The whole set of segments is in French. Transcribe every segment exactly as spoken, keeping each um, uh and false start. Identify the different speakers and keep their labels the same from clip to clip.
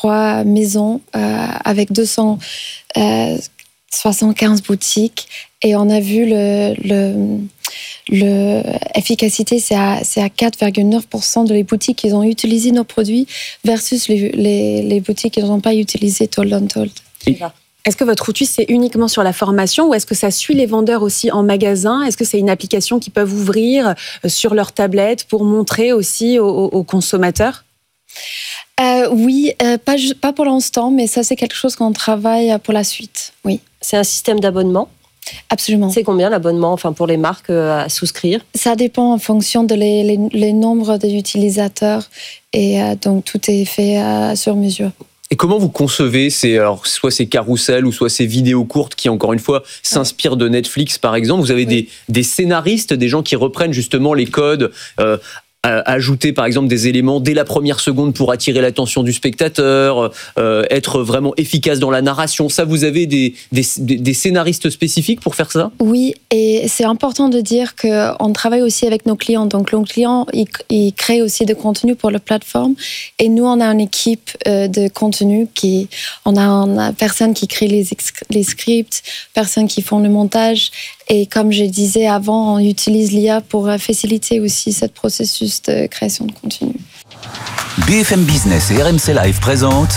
Speaker 1: trois maisons euh, avec deux cent soixante-quinze boutiques et on a vu le, le, le efficacité, c'est à, c'est à quatre virgule neuf pour cent de les boutiques qui ont utilisé nos produits versus les, les, les boutiques qui n'ont pas utilisé Told Untold.
Speaker 2: Est-ce que votre outil, c'est uniquement sur la formation ou est-ce que ça suit les vendeurs aussi en magasin ? Est-ce que c'est une application qu'ils peuvent ouvrir sur leur tablette pour montrer aussi aux, aux consommateurs ?
Speaker 1: euh, Oui, euh, pas, pas pour l'instant, mais ça, c'est quelque chose qu'on travaille pour la suite, oui.
Speaker 3: C'est un système d'abonnement ?
Speaker 1: Absolument.
Speaker 3: C'est combien l'abonnement, enfin, pour les marques à souscrire ?
Speaker 1: Ça dépend en fonction de les, les, les nombres d'utilisateurs et euh, donc tout est fait euh, sur mesure.
Speaker 4: Et comment vous concevez ces, alors, soit ces carousels ou soit ces vidéos courtes qui, encore une fois, s'inspirent de Netflix, par exemple ? Vous avez oui. des, des scénaristes, des gens qui reprennent justement les codes, euh, ajouter par exemple des éléments dès la première seconde pour attirer l'attention du spectateur, euh, être vraiment efficace dans la narration. Ça, vous avez des, des, des scénaristes spécifiques pour faire ça ?
Speaker 1: Oui, et c'est important de dire qu'on travaille aussi avec nos clients. Donc nos clients, ils, ils créent aussi de contenu pour la plateforme et nous, on a une équipe de contenu qui, on a, on a personne qui crée les, les scripts, personne qui font le montage. Et comme je disais avant, on utilise l'I A pour faciliter aussi ce processus de création de contenu.
Speaker 5: B F M Business et R M C Live présentent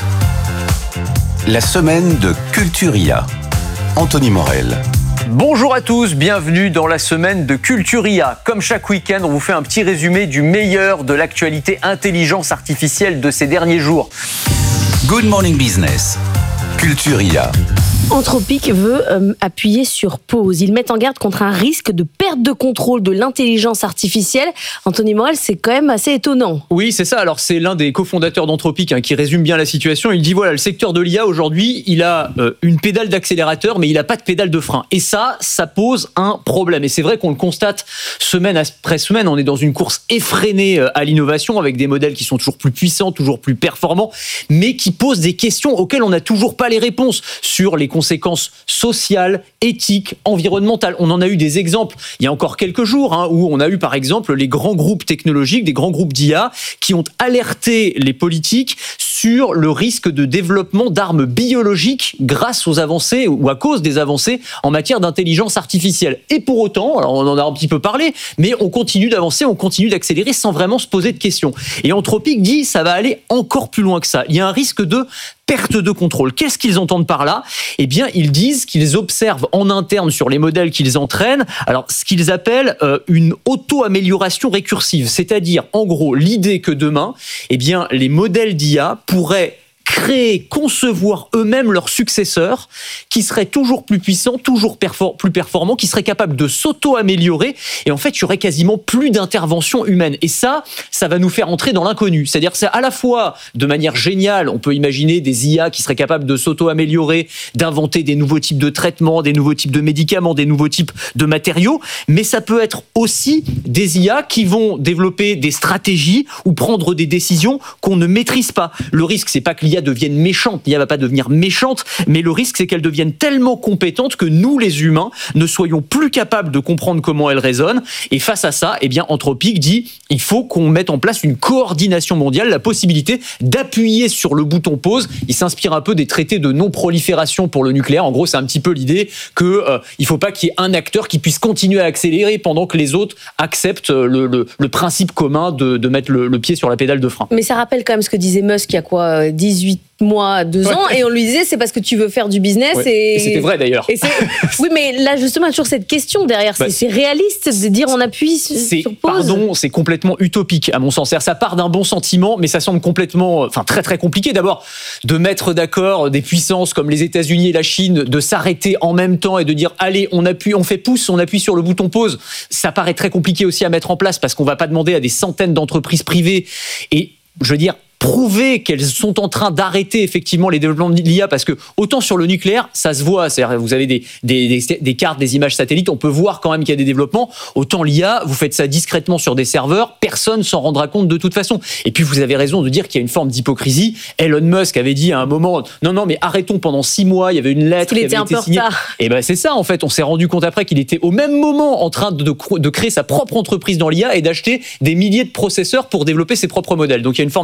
Speaker 5: la semaine de Culture I A. Anthony Morel.
Speaker 4: Bonjour à tous, bienvenue dans la semaine de Culture I A. Comme chaque week-end, on vous fait un petit résumé du meilleur de l'actualité intelligence artificielle de ces derniers jours.
Speaker 5: Good Morning Business, Culture I A.
Speaker 6: Anthropic veut euh, appuyer sur pause. Ils mettent en garde contre un risque de perte de contrôle de l'intelligence artificielle. Anthony Morel, c'est quand même assez étonnant.
Speaker 4: Oui, c'est ça. Alors, c'est l'un des cofondateurs d'Anthropic hein, qui résume bien la situation. Il dit, voilà, le secteur de l'I A aujourd'hui, il a euh, une pédale d'accélérateur, mais il n'a pas de pédale de frein. Et ça, ça pose un problème. Et c'est vrai qu'on le constate semaine après semaine. On est dans une course effrénée à l'innovation avec des modèles qui sont toujours plus puissants, toujours plus performants, mais qui posent des questions auxquelles on n'a toujours pas les réponses sur les conséquences sociales, éthiques, environnementales. On en a eu des exemples il y a encore quelques jours, hein, où on a eu par exemple les grands groupes technologiques, des grands groupes d'I A, qui ont alerté les politiques sur le risque de développement d'armes biologiques grâce aux avancées ou à cause des avancées en matière d'intelligence artificielle. Et pour autant, alors on en a un petit peu parlé, mais on continue d'avancer, on continue d'accélérer sans vraiment se poser de questions. Et Anthropic dit ça va aller encore plus loin que ça. Il y a un risque de perte de contrôle. Qu'est-ce qu'ils entendent par là ? Eh bien, ils disent qu'ils observent en interne sur les modèles qu'ils entraînent, alors ce qu'ils appellent euh, une auto-amélioration récursive, c'est-à-dire, en gros, l'idée que demain, eh bien, les modèles d'I A pourraient créer, concevoir eux-mêmes leurs successeurs qui seraient toujours plus puissants, toujours perfor- plus performants, qui seraient capables de s'auto-améliorer. Et en fait, il y aurait quasiment plus d'intervention humaine. Et ça, ça va nous faire entrer dans l'inconnu. C'est-à-dire que c'est à la fois, de manière géniale, on peut imaginer des I A qui seraient capables de s'auto-améliorer, d'inventer des nouveaux types de traitements, des nouveaux types de médicaments, des nouveaux types de matériaux. Mais ça peut être aussi des I A qui vont développer des stratégies ou prendre des décisions qu'on ne maîtrise pas. Le risque, c'est pas que l'I A devienne méchante, l'I A va pas devenir méchante, mais le risque c'est qu'elle devienne tellement compétente que nous les humains ne soyons plus capables de comprendre comment elle raisonne. Et face à ça, eh bien Anthropic dit il faut qu'on mette en place une coordination mondiale, la possibilité d'appuyer sur le bouton pause. Il s'inspire un peu des traités de non-prolifération pour le nucléaire. En gros, c'est un petit peu l'idée que euh, il faut pas qu'il y ait un acteur qui puisse continuer à accélérer pendant que les autres acceptent le, le, le principe commun de, de mettre le, le pied sur la pédale de frein.
Speaker 6: Mais ça rappelle quand même ce que disait Musk il y a quoi, dix-huit mois, deux ans, ouais. Et on lui disait c'est parce que tu veux faire du business.
Speaker 4: Ouais.
Speaker 6: Et...
Speaker 4: et c'était vrai d'ailleurs. Et c'est...
Speaker 6: oui, mais là justement, il y a toujours cette question derrière. Bah, c'est, c'est réaliste de dire on appuie
Speaker 4: c'est,
Speaker 6: sur pause.
Speaker 4: Pardon, c'est complètement utopique à mon sens. Ça part d'un bon sentiment, mais ça semble complètement, enfin très très compliqué. D'abord, de mettre d'accord des puissances comme les États-Unis et la Chine, de s'arrêter en même temps et de dire allez, on appuie, on fait pouce, on appuie sur le bouton pause. Ça paraît très compliqué aussi à mettre en place parce qu'on va pas demander à des centaines d'entreprises privées et je veux dire. Prouver qu'elles sont en train d'arrêter effectivement les développements de l'I A parce que autant sur le nucléaire ça se voit, c'est-à-dire vous avez des, des, des, des cartes, des images satellites, on peut voir quand même qu'il y a des développements, autant l'I A vous faites ça discrètement sur des serveurs, personne s'en rendra compte de toute façon. Et puis vous avez raison de dire qu'il y a une forme d'hypocrisie. Elon Musk avait dit à un moment non non mais arrêtons pendant six mois, il y avait une lettre qui avait été signée. Et ben c'est ça en fait, on s'est rendu compte après qu'il était au même moment en train de, de, de créer sa propre entreprise dans l'I A et d'acheter des milliers de processeurs pour développer ses propres modèles. Donc il y a une forme d'hypocrisie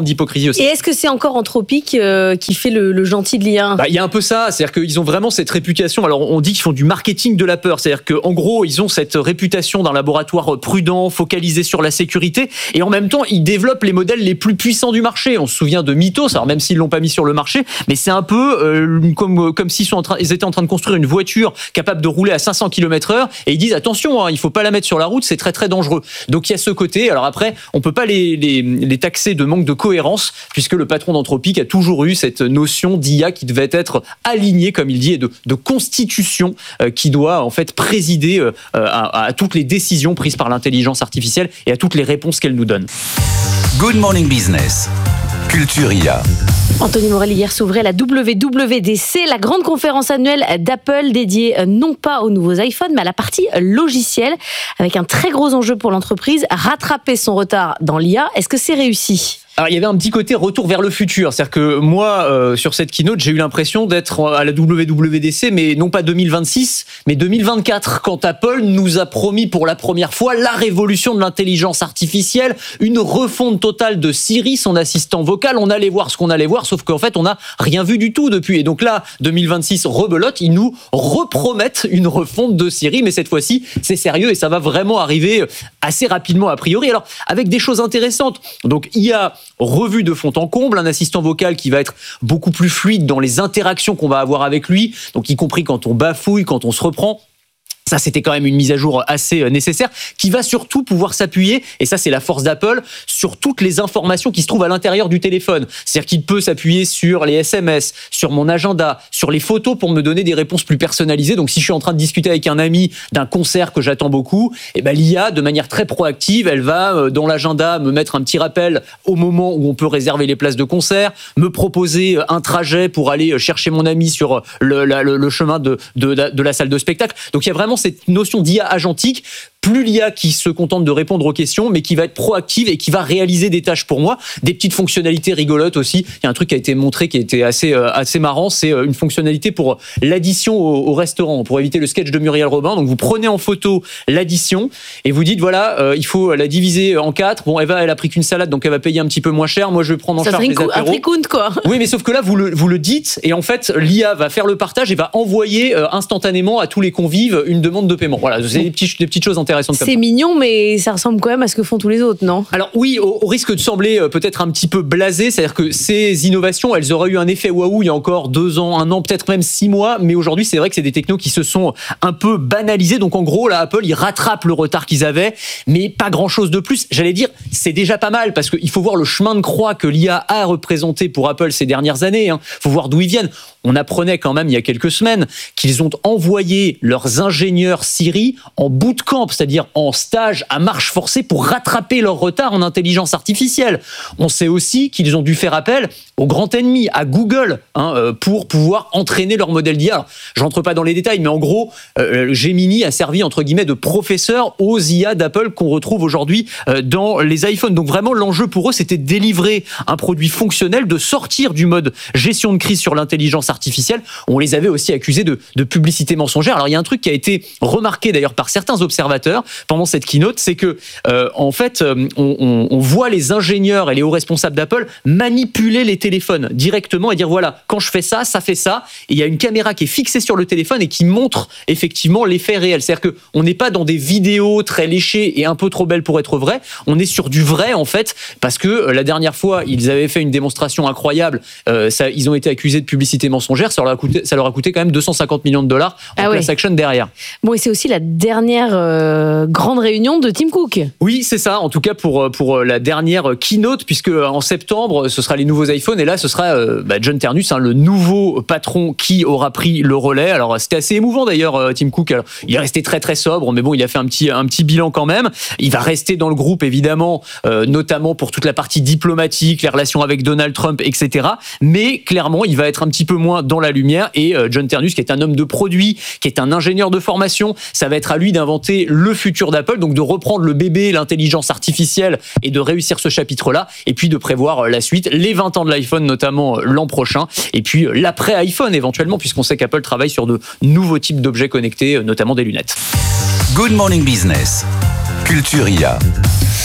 Speaker 6: Et est-ce que c'est encore Anthropic euh, qui fait le, le gentil de l'I A ?
Speaker 4: Bah, il y a un peu ça, c'est-à-dire qu'ils ont vraiment cette réputation. Alors on dit qu'ils font du marketing de la peur, c'est-à-dire qu'en gros ils ont cette réputation d'un laboratoire prudent, focalisé sur la sécurité, et en même temps ils développent les modèles les plus puissants du marché. On se souvient de Mythos, alors même s'ils l'ont pas mis sur le marché, mais c'est un peu euh, comme comme s'ils sont en train, ils étaient en train de construire une voiture capable de rouler à cinq cents kilomètres heure, et ils disent attention, hein, il faut pas la mettre sur la route, c'est très très dangereux. Donc il y a ce côté. Alors après, on peut pas les les, les taxer de manque de cohérence, puisque le patron d'Anthropic a toujours eu cette notion d'I A qui devait être alignée, comme il dit, et de, de constitution euh, qui doit en fait présider euh, à, à toutes les décisions prises par l'intelligence artificielle et à toutes les réponses qu'elle nous donne.
Speaker 5: Good Morning Business, Culture I A.
Speaker 6: Anthony Morel, hier s'ouvrait la W W D C, la grande conférence annuelle d'Apple dédiée non pas aux nouveaux iPhones, mais à la partie logicielle, avec un très gros enjeu pour l'entreprise, rattraper son retard dans l'I A. Est-ce que c'est réussi ?
Speaker 4: Alors, il y avait un petit côté retour vers le futur. C'est-à-dire que moi, euh, sur cette keynote, j'ai eu l'impression d'être à la W W D C, mais non pas deux mille vingt-six, mais deux mille vingt-quatre, quand Apple nous a promis pour la première fois la révolution de l'intelligence artificielle, une refonte totale de Siri, son assistant vocal. On allait voir ce qu'on allait voir, sauf qu'en fait, on n'a rien vu du tout depuis. Et donc là, deux mille vingt-six, rebelote, ils nous repromettent une refonte de Siri, mais cette fois-ci, c'est sérieux et ça va vraiment arriver assez rapidement a priori. Alors, avec des choses intéressantes. Donc, il y a revue de fond en comble, un assistant vocal qui va être beaucoup plus fluide dans les interactions qu'on va avoir avec lui, donc y compris quand on bafouille, quand on se reprend. Ça, c'était quand même une mise à jour assez nécessaire, qui va surtout pouvoir s'appuyer, et ça, c'est la force d'Apple, sur toutes les informations qui se trouvent à l'intérieur du téléphone. C'est-à-dire qu'il peut s'appuyer sur les S M S, sur mon agenda, sur les photos pour me donner des réponses plus personnalisées. Donc, si je suis en train de discuter avec un ami d'un concert que j'attends beaucoup, eh ben, l'I A, de manière très proactive, elle va, dans l'agenda, me mettre un petit rappel au moment où on peut réserver les places de concert, me proposer un trajet pour aller chercher mon ami sur le, le, le chemin de, de, de la salle de spectacle. Donc, il y a vraiment cette notion d'I A agentique, plus l'I A qui se contente de répondre aux questions, mais qui va être proactive et qui va réaliser des tâches pour moi, des petites fonctionnalités rigolotes aussi. Il y a un truc qui a été montré qui a été assez euh, assez marrant, c'est une fonctionnalité pour l'addition au, au restaurant, pour éviter le sketch de Muriel Robin. Donc vous prenez en photo l'addition et vous dites voilà, euh, il faut la diviser en quatre. Bon, Eva, elle a pris qu'une salade, donc elle va payer un petit peu moins cher. Moi, je vais prendre en
Speaker 6: ça
Speaker 4: charge les apéros.
Speaker 6: Un tricount, quoi.
Speaker 4: Oui, mais sauf que là, vous le vous le dites et en fait, l'I A va faire le partage et va envoyer euh, instantanément à tous les convives une demande de paiement. Voilà, c'est des petites des petites choses intéressantes.
Speaker 6: C'est mignon, mais ça ressemble quand même à ce que font tous les autres, non ?
Speaker 4: Alors oui, au, au risque de sembler euh, peut-être un petit peu blasé, c'est-à-dire que ces innovations, elles auraient eu un effet waouh il y a encore deux ans, un an, peut-être même six mois, mais aujourd'hui, c'est vrai que c'est des technos qui se sont un peu banalisés. Donc en gros, là, Apple, ils rattrapent le retard qu'ils avaient, mais pas grand-chose de plus. J'allais dire, c'est déjà pas mal, parce qu'il faut voir le chemin de croix que l'I A a représenté pour Apple ces dernières années. Il hein. faut voir d'où ils viennent. On apprenait quand même il y a quelques semaines qu'ils ont envoyé leurs ingénieurs Siri en bootcamp, c'est-à-dire en stage à marche forcée pour rattraper leur retard en intelligence artificielle. On sait aussi qu'ils ont dû faire appel au grand ennemi, à Google, hein, pour pouvoir entraîner leur modèle d'I A. Alors, je rentre pas dans les détails, mais en gros, euh, Gemini a servi entre guillemets de professeur aux I A d'Apple qu'on retrouve aujourd'hui euh, dans les iPhones. Donc vraiment, l'enjeu pour eux, c'était de délivrer un produit fonctionnel, de sortir du mode gestion de crise sur l'intelligence artificielle. On les avait aussi accusés de, de publicité mensongère. Alors il y a un truc qui a été remarqué d'ailleurs par certains observateurs pendant cette keynote, c'est que euh, en fait, euh, on, on, on voit les ingénieurs et les hauts responsables d'Apple manipuler les téléphones directement et dire voilà, quand je fais ça, ça fait ça. Et il y a une caméra qui est fixée sur le téléphone et qui montre effectivement l'effet réel. C'est-à-dire que on n'est pas dans des vidéos très léchées et un peu trop belles pour être vraies. On est sur du vrai en fait, parce que euh, la dernière fois, ils avaient fait une démonstration incroyable. Euh, ça, ils ont été accusés de publicité mensongère. Ça leur a coûté, ça leur a coûté quand même deux cent cinquante millions de dollars en ah class ouais. action derrière.
Speaker 6: Bon, et c'est aussi la dernière euh, grande réunion de Tim Cook.
Speaker 4: Oui, c'est ça. En tout cas pour pour la dernière keynote, puisque en septembre, ce sera les nouveaux iPhones et là, ce sera euh, bah, John Ternus, hein, le nouveau patron qui aura pris le relais. Alors c'était assez émouvant d'ailleurs, Tim Cook. Alors, il est resté très très sobre, mais bon, il a fait un petit un petit bilan quand même. Il va rester dans le groupe évidemment, euh, notamment pour toute la partie diplomatique, les relations avec Donald Trump, et cetera. Mais clairement, il va être un petit peu moins dans la lumière. Et euh, John Ternus, qui est un homme de produit, qui est un ingénieur de formation, ça va être à lui d'inventer le futur d'Apple, donc de reprendre le bébé, l'intelligence artificielle, et de réussir ce chapitre-là, et puis de prévoir la suite, les vingt ans de l'iPhone notamment l'an prochain, et puis l'après-iPhone éventuellement, puisqu'on sait qu'Apple travaille sur de nouveaux types d'objets connectés, notamment des lunettes.
Speaker 5: Good Morning Business, Culture I A.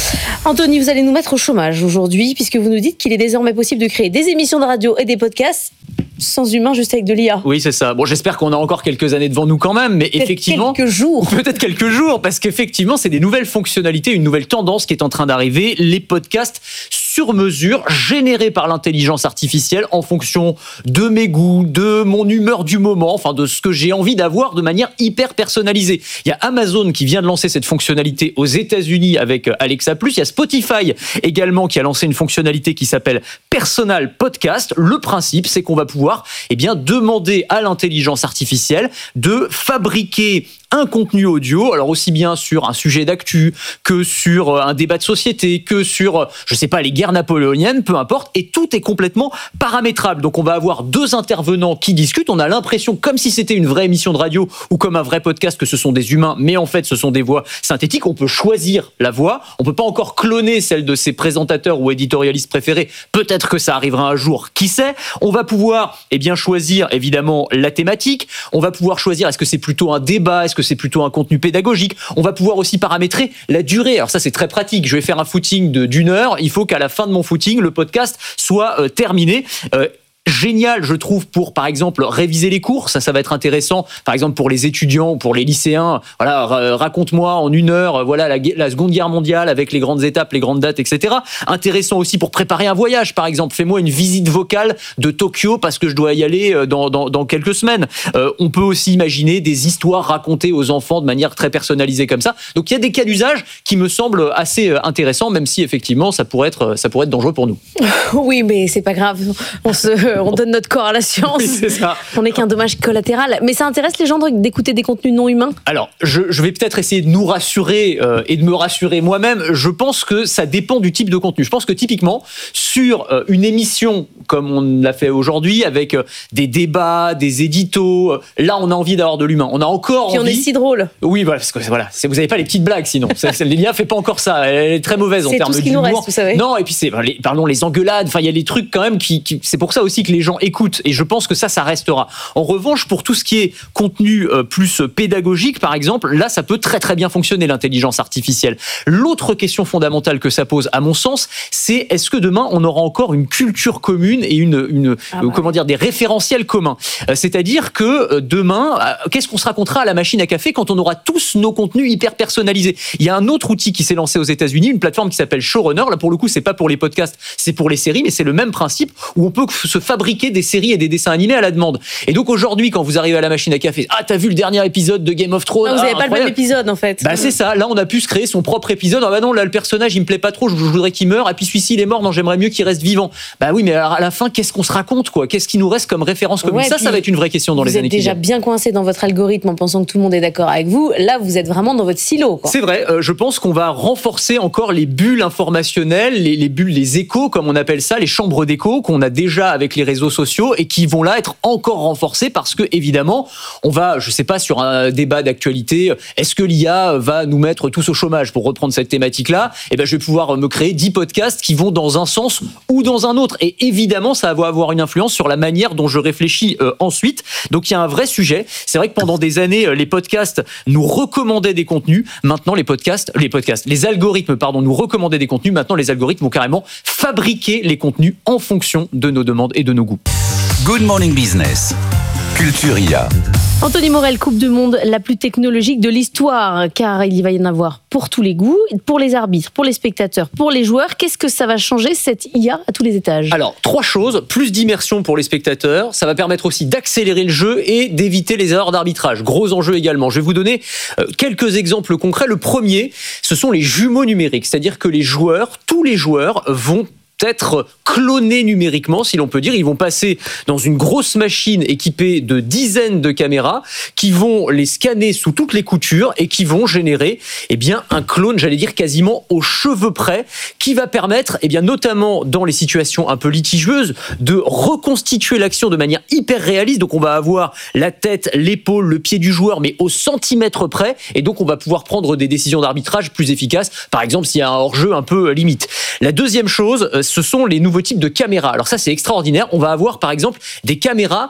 Speaker 6: Anthony, vous allez nous mettre au chômage aujourd'hui, puisque vous nous dites qu'il est désormais possible de créer des émissions de radio et des podcasts sans humain, juste avec de l'I A.
Speaker 4: Oui, c'est ça. Bon, j'espère qu'on a encore quelques années devant nous quand même, mais
Speaker 6: peut-être
Speaker 4: effectivement...
Speaker 6: quelques jours.
Speaker 4: Peut-être quelques jours, parce qu'effectivement, c'est des nouvelles fonctionnalités, une nouvelle tendance qui est en train d'arriver. Les podcasts sur mesure, générés par l'intelligence artificielle en fonction de mes goûts, de mon humeur du moment, enfin de ce que j'ai envie d'avoir de manière hyper personnalisée. Il y a Amazon qui vient de lancer cette fonctionnalité aux États-Unis avec Alexa plus. Il y a Spotify également qui a lancé une fonctionnalité qui s'appelle Personal Podcast. Le principe, c'est qu'on va pouvoir eh bien, demander à l'intelligence artificielle de fabriquer un contenu audio, alors aussi bien sur un sujet d'actu que sur un débat de société, que sur, je sais pas, les guerres napoléoniennes, peu importe, et tout est complètement paramétrable. Donc on va avoir deux intervenants qui discutent, on a l'impression comme si c'était une vraie émission de radio ou comme un vrai podcast que ce sont des humains, mais en fait ce sont des voix synthétiques. On peut choisir la voix, on peut pas encore cloner celle de ses présentateurs ou éditorialistes préférés, peut-être que ça arrivera un jour, qui sait. On va pouvoir eh bien choisir évidemment la thématique, on va pouvoir choisir est-ce que c'est plutôt un débat, est-ce que c'est plutôt un contenu pédagogique. On va pouvoir aussi paramétrer la durée. Alors ça, c'est très pratique. Je vais faire un footing de, d'une heure. Il faut qu'à la fin de mon footing, le podcast soit euh, terminé. Euh, Génial, je trouve, pour, par exemple, réviser les cours. Ça, ça va être intéressant. Par exemple, pour les étudiants ou pour les lycéens. Voilà, raconte-moi en une heure, voilà, la, la Seconde Guerre mondiale avec les grandes étapes, les grandes dates, et cetera. Intéressant aussi pour préparer un voyage, par exemple. Fais-moi une visite vocale de Tokyo parce que je dois y aller dans, dans, dans quelques semaines. Euh, on peut aussi imaginer des histoires racontées aux enfants de manière très personnalisée comme ça. Donc, il y a des cas d'usage qui me semblent assez intéressants, même si, effectivement, ça pourrait être, ça pourrait être dangereux pour nous.
Speaker 6: Oui, mais c'est pas grave. On se... On donne notre corps à la science.
Speaker 4: Oui, c'est ça.
Speaker 6: On n'est qu'un dommage collatéral. Mais ça intéresse les gens d'écouter des contenus non humains ?
Speaker 4: Alors, je, je vais peut-être essayer de nous rassurer euh, et de me rassurer moi-même. Je pense que ça dépend du type de contenu. Je pense que typiquement, sur euh, une émission comme on l'a fait aujourd'hui, avec euh, des débats, des éditos, euh, là, on a envie d'avoir de l'humain. On a encore
Speaker 6: Puis
Speaker 4: envie...
Speaker 6: on est si drôle.
Speaker 4: Oui, voilà, parce que voilà, c'est, vous n'avez pas les petites blagues sinon. L'I A fait pas encore ça. Elle est très mauvaise en
Speaker 6: c'est
Speaker 4: termes
Speaker 6: tout ce
Speaker 4: d'humour.
Speaker 6: qui nous reste, vous savez.
Speaker 4: Non, et puis c'est, les, pardon, les engueulades. Enfin, il y a des trucs quand même qui, qui, c'est pour ça aussi que les gens écoutent. Et je pense que ça, ça restera. En revanche, pour tout ce qui est contenu euh, plus pédagogique, par exemple, là, ça peut très très bien fonctionner, l'intelligence artificielle. L'autre question fondamentale que ça pose, à mon sens, c'est est-ce que demain, on aura encore une culture commune et une, une
Speaker 6: ah
Speaker 4: euh,
Speaker 6: bah.
Speaker 4: comment dire, des référentiels communs. Euh, c'est-à-dire que euh, demain, euh, qu'est-ce qu'on se racontera à la machine à café quand on aura tous nos contenus hyper personnalisés ? Il y a un autre outil qui s'est lancé aux États-Unis, une plateforme qui s'appelle Showrunner. Là, pour le coup, c'est pas pour les podcasts, c'est pour les séries, mais c'est le même principe où on peut se fabriquer des séries et des dessins animés à la demande. Et donc aujourd'hui, quand vous arrivez à la machine à café, ah, t'as vu le dernier épisode de Game of Thrones ?
Speaker 6: Non, vous n'avez
Speaker 4: ah,
Speaker 6: pas le même épisode en fait.
Speaker 4: Bah c'est ça. Là, on a pu se créer son propre épisode. Ah bah non, là le personnage il me plaît pas trop. Je voudrais qu'il meure. Et puis celui-ci il est mort. Non, j'aimerais mieux qu'il reste vivant. Bah oui, mais alors à la fin, qu'est-ce qu'on se raconte quoi ? Qu'est-ce qui nous reste comme référence commune ?
Speaker 6: Ouais,
Speaker 4: Ça, ça va être une vraie question dans les années qui viennent.
Speaker 6: Vous êtes déjà bien coincé dans votre algorithme en pensant que tout le monde est d'accord avec vous. Là, vous êtes vraiment dans votre silo, quoi.
Speaker 4: C'est vrai. Euh, je pense qu'on va renforcer encore les bulles informationnelles, les, les bulles, les échos, comme on appelle ça, les chambres d'écho qu'on a déjà avec les réseaux sociaux et qui vont là être encore renforcées parce que évidemment, on va, je sais pas, sur un débat d'actualité, est-ce que l'I A va nous mettre tous au chômage pour reprendre cette thématique-là ? Eh ben, je vais pouvoir me créer dix podcasts qui vont dans un sens ou dans un autre. Et évidemment, ça va avoir une influence sur la manière dont je réfléchis euh, ensuite. Donc, il y a un vrai sujet. C'est vrai que pendant des années, les podcasts nous recommandaient des contenus. Maintenant, les podcasts, les podcasts, les algorithmes, pardon, nous recommandaient des contenus. Maintenant, les algorithmes vont carrément fabriquer les contenus en fonction de nos demandes et de nos goûts.
Speaker 5: Good Morning Business, Culture I A.
Speaker 6: Anthony Morel, Coupe du Monde la plus technologique de l'histoire, car il y va y en avoir pour tous les goûts, pour les arbitres, pour les spectateurs, pour les joueurs. Qu'est-ce que ça va changer, cette I A, à tous les étages ?
Speaker 4: Alors, trois choses. Plus d'immersion pour les spectateurs. Ça va permettre aussi d'accélérer le jeu et d'éviter les erreurs d'arbitrage. Gros enjeu également. Je vais vous donner quelques exemples concrets. Le premier, ce sont les jumeaux numériques. C'est-à-dire que les joueurs, tous les joueurs vont être clonés numériquement, si l'on peut dire. Ils vont passer dans une grosse machine équipée de dizaines de caméras qui vont les scanner sous toutes les coutures et qui vont générer eh bien, un clone, j'allais dire quasiment aux cheveux près, qui va permettre, eh bien, notamment dans les situations un peu litigieuses, de reconstituer l'action de manière hyper réaliste. Donc on va avoir la tête, l'épaule, le pied du joueur, mais au centimètre près. Et donc on va pouvoir prendre des décisions d'arbitrage plus efficaces. Par exemple, s'il y a un hors-jeu un peu limite. La deuxième chose, ce sont les nouveaux types de caméras. Alors ça, c'est extraordinaire. On va avoir, par exemple, des caméras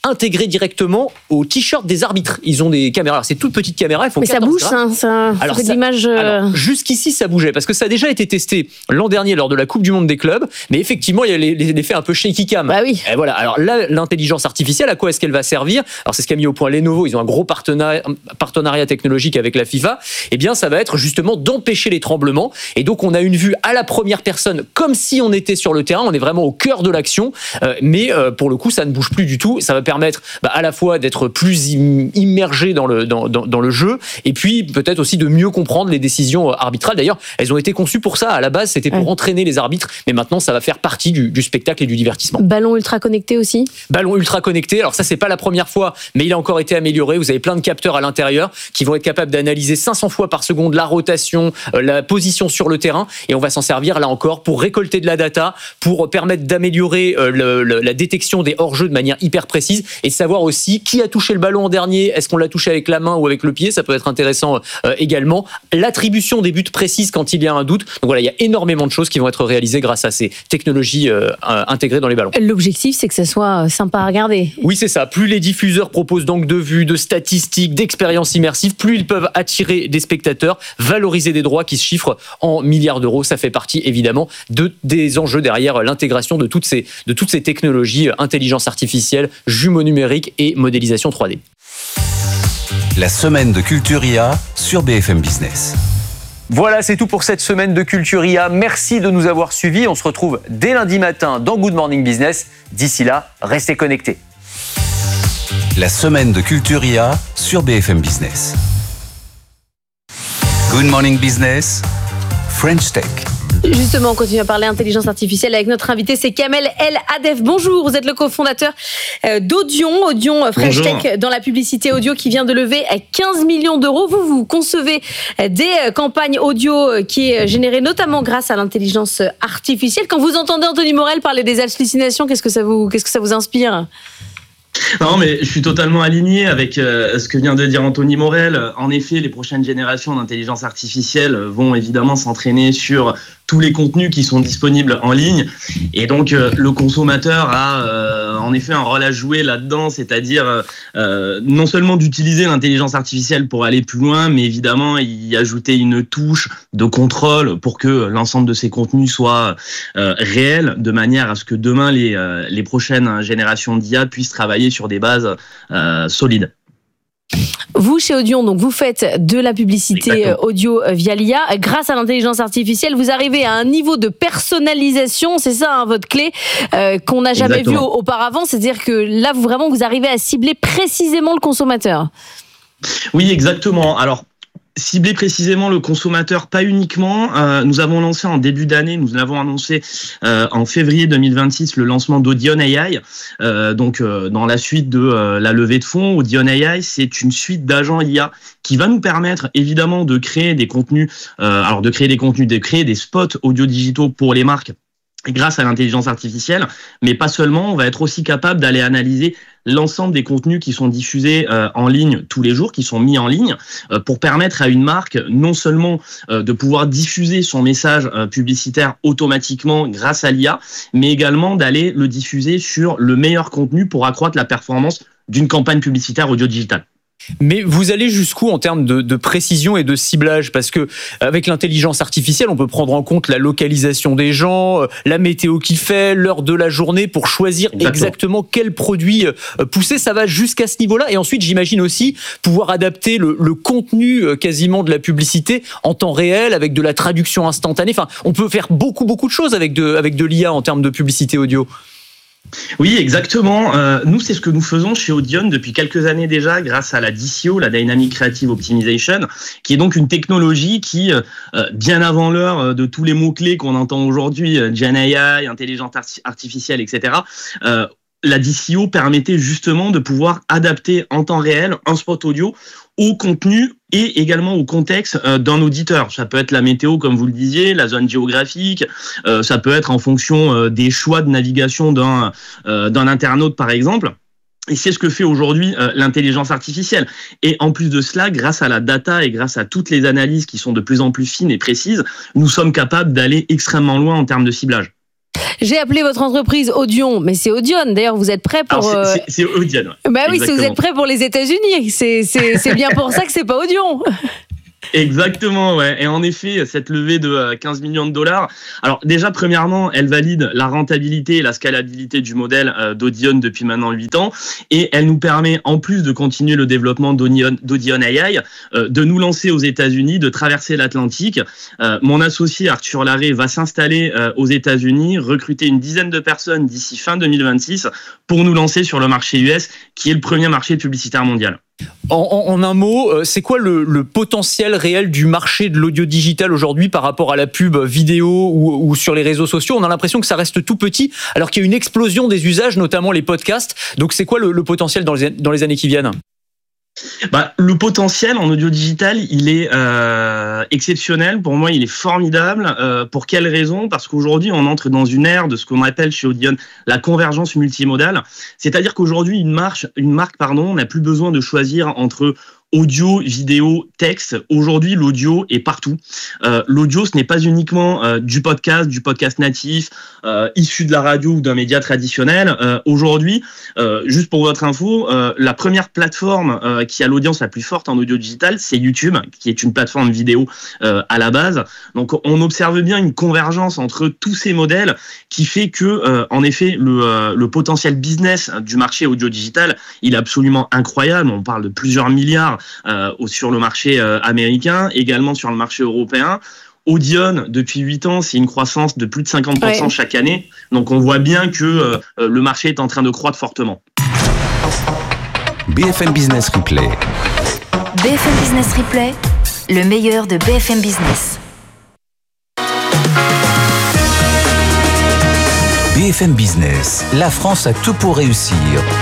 Speaker 4: intégrées directement au t-shirt des arbitres. Ils ont des caméras. Alors, c'est toutes petites caméras. Elles font
Speaker 6: Mais ça bouge, ça, ça,
Speaker 4: alors,
Speaker 6: ça fait
Speaker 4: ça,
Speaker 6: de l'image. Euh...
Speaker 4: alors, jusqu'ici, ça bougeait parce que ça a déjà été testé l'an dernier lors de la Coupe du Monde des clubs. Mais effectivement, il y a l'effet un peu shaky cam.
Speaker 6: Bah oui.
Speaker 4: Et voilà. Alors là, l'intelligence artificielle, à quoi est-ce qu'elle va servir? Alors, c'est ce qu'a mis au point Lenovo. Ils ont un gros partenariat, partenariat technologique avec la FIFA. Eh bien, ça va être justement d'empêcher les tremblements. Et donc, on a une vue à la première personne, comme si on était sur le terrain. On est vraiment au cœur de l'action. Euh, mais euh, pour le coup, ça ne bouge plus du tout. Ça va permettre bah, à la fois d'être plus immergé dans le, dans, dans, dans le jeu et puis peut-être aussi de mieux comprendre les décisions arbitrales. D'ailleurs, elles ont été conçues pour ça. À la base, c'était pour ouais. entraîner les arbitres. Mais maintenant, ça va faire partie du, du spectacle et du divertissement.
Speaker 6: Ballon ultra connecté aussi?
Speaker 4: Ballon ultra connecté. Alors ça, c'est pas la première fois, mais il a encore été amélioré. Vous avez plein de capteurs à l'intérieur qui vont être capables d'analyser cinq cents fois par seconde la rotation, la position sur le terrain. Et on va s'en servir là encore pour récolter de la data, pour permettre d'améliorer le, le, la détection des hors-jeux de manière hyper précise et savoir aussi qui a touché le ballon en dernier. Est-ce qu'on l'a touché avec la main ou avec le pied? Ça peut être intéressant euh, également. L'attribution des buts précises quand il y a un doute. Donc voilà, il y a énormément de choses qui vont être réalisées grâce à ces technologies euh, intégrées dans les ballons.
Speaker 6: L'objectif, c'est que ça soit sympa à regarder.
Speaker 4: Oui, c'est ça. Plus les diffuseurs proposent d'angles de vue, de statistiques, d'expériences immersives, plus ils peuvent attirer des spectateurs, valoriser des droits qui se chiffrent en milliards d'euros. Ça fait partie évidemment de, des enjeux derrière l'intégration de toutes ces, de toutes ces technologies, intelligence artificielle, jumeaux numériques et modélisation trois D.
Speaker 5: La semaine de Culturia sur B F M Business.
Speaker 4: Voilà, c'est tout pour cette semaine de Culturia. Merci de nous avoir suivis. On se retrouve dès lundi matin dans Good Morning Business. D'ici là, restez connectés.
Speaker 5: La semaine de Culturia sur B F M Business. Good Morning Business, French Tech.
Speaker 6: Justement, on continue à parler intelligence artificielle avec notre invité, c'est Kamel El Adef. Bonjour, vous êtes le cofondateur d'Audion, Audion French
Speaker 7: Bonjour.
Speaker 6: Tech dans la publicité audio qui vient de lever quinze millions d'euros. Vous, vous concevez des campagnes audio qui est générées notamment grâce à l'intelligence artificielle. Quand vous entendez Anthony Morel parler des hallucinations, qu'est-ce que ça vous, qu'est-ce que ça vous inspire ?
Speaker 7: Non, mais je suis totalement aligné avec euh, ce que vient de dire Anthony Morel. En effet, les prochaines générations d'intelligence artificielle vont évidemment s'entraîner sur tous les contenus qui sont disponibles en ligne. Et donc, euh, le consommateur a euh, en effet un rôle à jouer là-dedans, c'est-à-dire euh, non seulement d'utiliser l'intelligence artificielle pour aller plus loin, mais évidemment y ajouter une touche de contrôle pour que l'ensemble de ces contenus soient euh, réels, de manière à ce que demain, les, euh, les prochaines générations d'I A puissent travailler sur des bases euh, solides.
Speaker 6: Vous, chez Audion, donc vous faites de la publicité Exactement. audio via l'I A. Grâce à l'intelligence artificielle, vous arrivez à un niveau de personnalisation, c'est ça hein, votre clé, euh, qu'on n'a jamais Exactement. vu auparavant. C'est-à-dire que là, vous, vraiment, vous arrivez à cibler précisément le consommateur.
Speaker 7: Oui, exactement. Alors, cibler précisément le consommateur, pas uniquement. Euh, nous avons lancé en début d'année, nous l'avons annoncé euh, en février deux mille vingt-six, le lancement d'Audion A I. Euh, donc, euh, dans la suite de euh, la levée de fonds, Audion A I, c'est une suite d'agents I A qui va nous permettre évidemment de créer des contenus, euh, alors de créer des contenus, de créer des spots audio digitaux pour les marques grâce à l'intelligence artificielle, mais pas seulement, on va être aussi capable d'aller analyser l'ensemble des contenus qui sont diffusés euh, en ligne tous les jours, qui sont mis en ligne, euh, pour permettre à une marque non seulement euh, de pouvoir diffuser son message euh, publicitaire automatiquement grâce à l'I A, mais également d'aller le diffuser sur le meilleur contenu pour accroître la performance d'une campagne publicitaire audio-digitale.
Speaker 4: Mais vous allez jusqu'où en termes de, de précision et de ciblage? Parce que avec l'intelligence artificielle, on peut prendre en compte la localisation des gens, la météo qu'il fait, l'heure de la journée pour choisir exactement, exactement quel produit pousser. Ça va jusqu'à ce niveau-là. Et ensuite, j'imagine aussi pouvoir adapter le, le contenu quasiment de la publicité en temps réel avec de la traduction instantanée. Enfin, on peut faire beaucoup, beaucoup de choses avec de, avec de l'I A en termes de publicité audio.
Speaker 7: Oui, exactement. Euh, nous, c'est ce que nous faisons chez Audion depuis quelques années déjà, grâce à la D C O, la Dynamic Creative Optimization, qui est donc une technologie qui, euh, bien avant l'heure de tous les mots-clés qu'on entend aujourd'hui, Gen A I, intelligence artificielle, et cetera, euh, la D C O permettait justement de pouvoir adapter en temps réel un spot audio au contenu et également au contexte euh, d'un auditeur. Ça peut être la météo, comme vous le disiez, la zone géographique, euh, ça peut être en fonction euh, des choix de navigation d'un, euh, d'un internaute, par exemple. Et c'est ce que fait aujourd'hui euh, l'intelligence artificielle. Et en plus de cela, grâce à la data et grâce à toutes les analyses qui sont de plus en plus fines et précises, nous sommes capables d'aller extrêmement loin en termes de ciblage.
Speaker 6: J'ai appelé votre entreprise Audion, mais c'est Audion. D'ailleurs, vous êtes prêts pour...
Speaker 7: Alors, c'est,
Speaker 6: euh...
Speaker 7: c'est, c'est Audion. Ouais.
Speaker 6: Bah oui, si
Speaker 7: Exactement.
Speaker 6: vous êtes prêts pour les États-Unis, c'est, c'est, c'est bien pour ça que c'est pas Audion.
Speaker 7: Exactement, ouais. Et en effet, cette levée de quinze millions de dollars, alors déjà, premièrement, elle valide la rentabilité et la scalabilité du modèle d'Audion depuis maintenant huit ans. Et elle nous permet, en plus de continuer le développement d'Audion, d'Audion A I, de nous lancer aux États-Unis, de traverser l'Atlantique. Mon associé Arthur Larrey va s'installer aux États-Unis, recruter une dizaine de personnes d'ici fin deux mille vingt-six pour nous lancer sur le marché U S, qui est le premier marché publicitaire mondial.
Speaker 4: En, en, en un mot, c'est quoi le, le potentiel réel du marché de l'audio digital aujourd'hui par rapport à la pub vidéo ou, ou sur les réseaux sociaux? On a l'impression que ça reste tout petit, alors qu'il y a une explosion des usages, notamment les podcasts. Donc c'est quoi le, le potentiel dans les, dans les années qui viennent?
Speaker 7: Bah, le potentiel en audio digital, il est euh, exceptionnel. Pour moi, il est formidable. Euh, pour quelle raison? Parce qu'aujourd'hui, on entre dans une ère de ce qu'on appelle chez Audion la convergence multimodale. C'est-à-dire qu'aujourd'hui, une marque, une marque, pardon, n'a plus besoin de choisir entre audio, vidéo, texte. Aujourd'hui, l'audio est partout. Euh, l'audio, ce n'est pas uniquement euh, du podcast, du podcast natif, euh, issu de la radio ou d'un média traditionnel. Euh, aujourd'hui, euh, juste pour votre info, euh, la première plateforme euh, qui a l'audience la plus forte en audio digital, c'est YouTube, qui est une plateforme vidéo euh, à la base. Donc, on observe bien une convergence entre tous ces modèles qui fait que, euh, en effet, le, euh, le potentiel business du marché audio digital, il est absolument incroyable. On parle de plusieurs milliards Euh, sur le marché euh, américain, également sur le marché européen. Audion, depuis huit ans, c'est une croissance de plus de cinquante pour cent ouais. chaque année. Donc on voit bien que euh, le marché est en train de croître fortement.
Speaker 5: B F M Business Replay.
Speaker 8: B F M Business Replay, le meilleur de B F M Business.
Speaker 5: B F M Business, la France a tout pour réussir.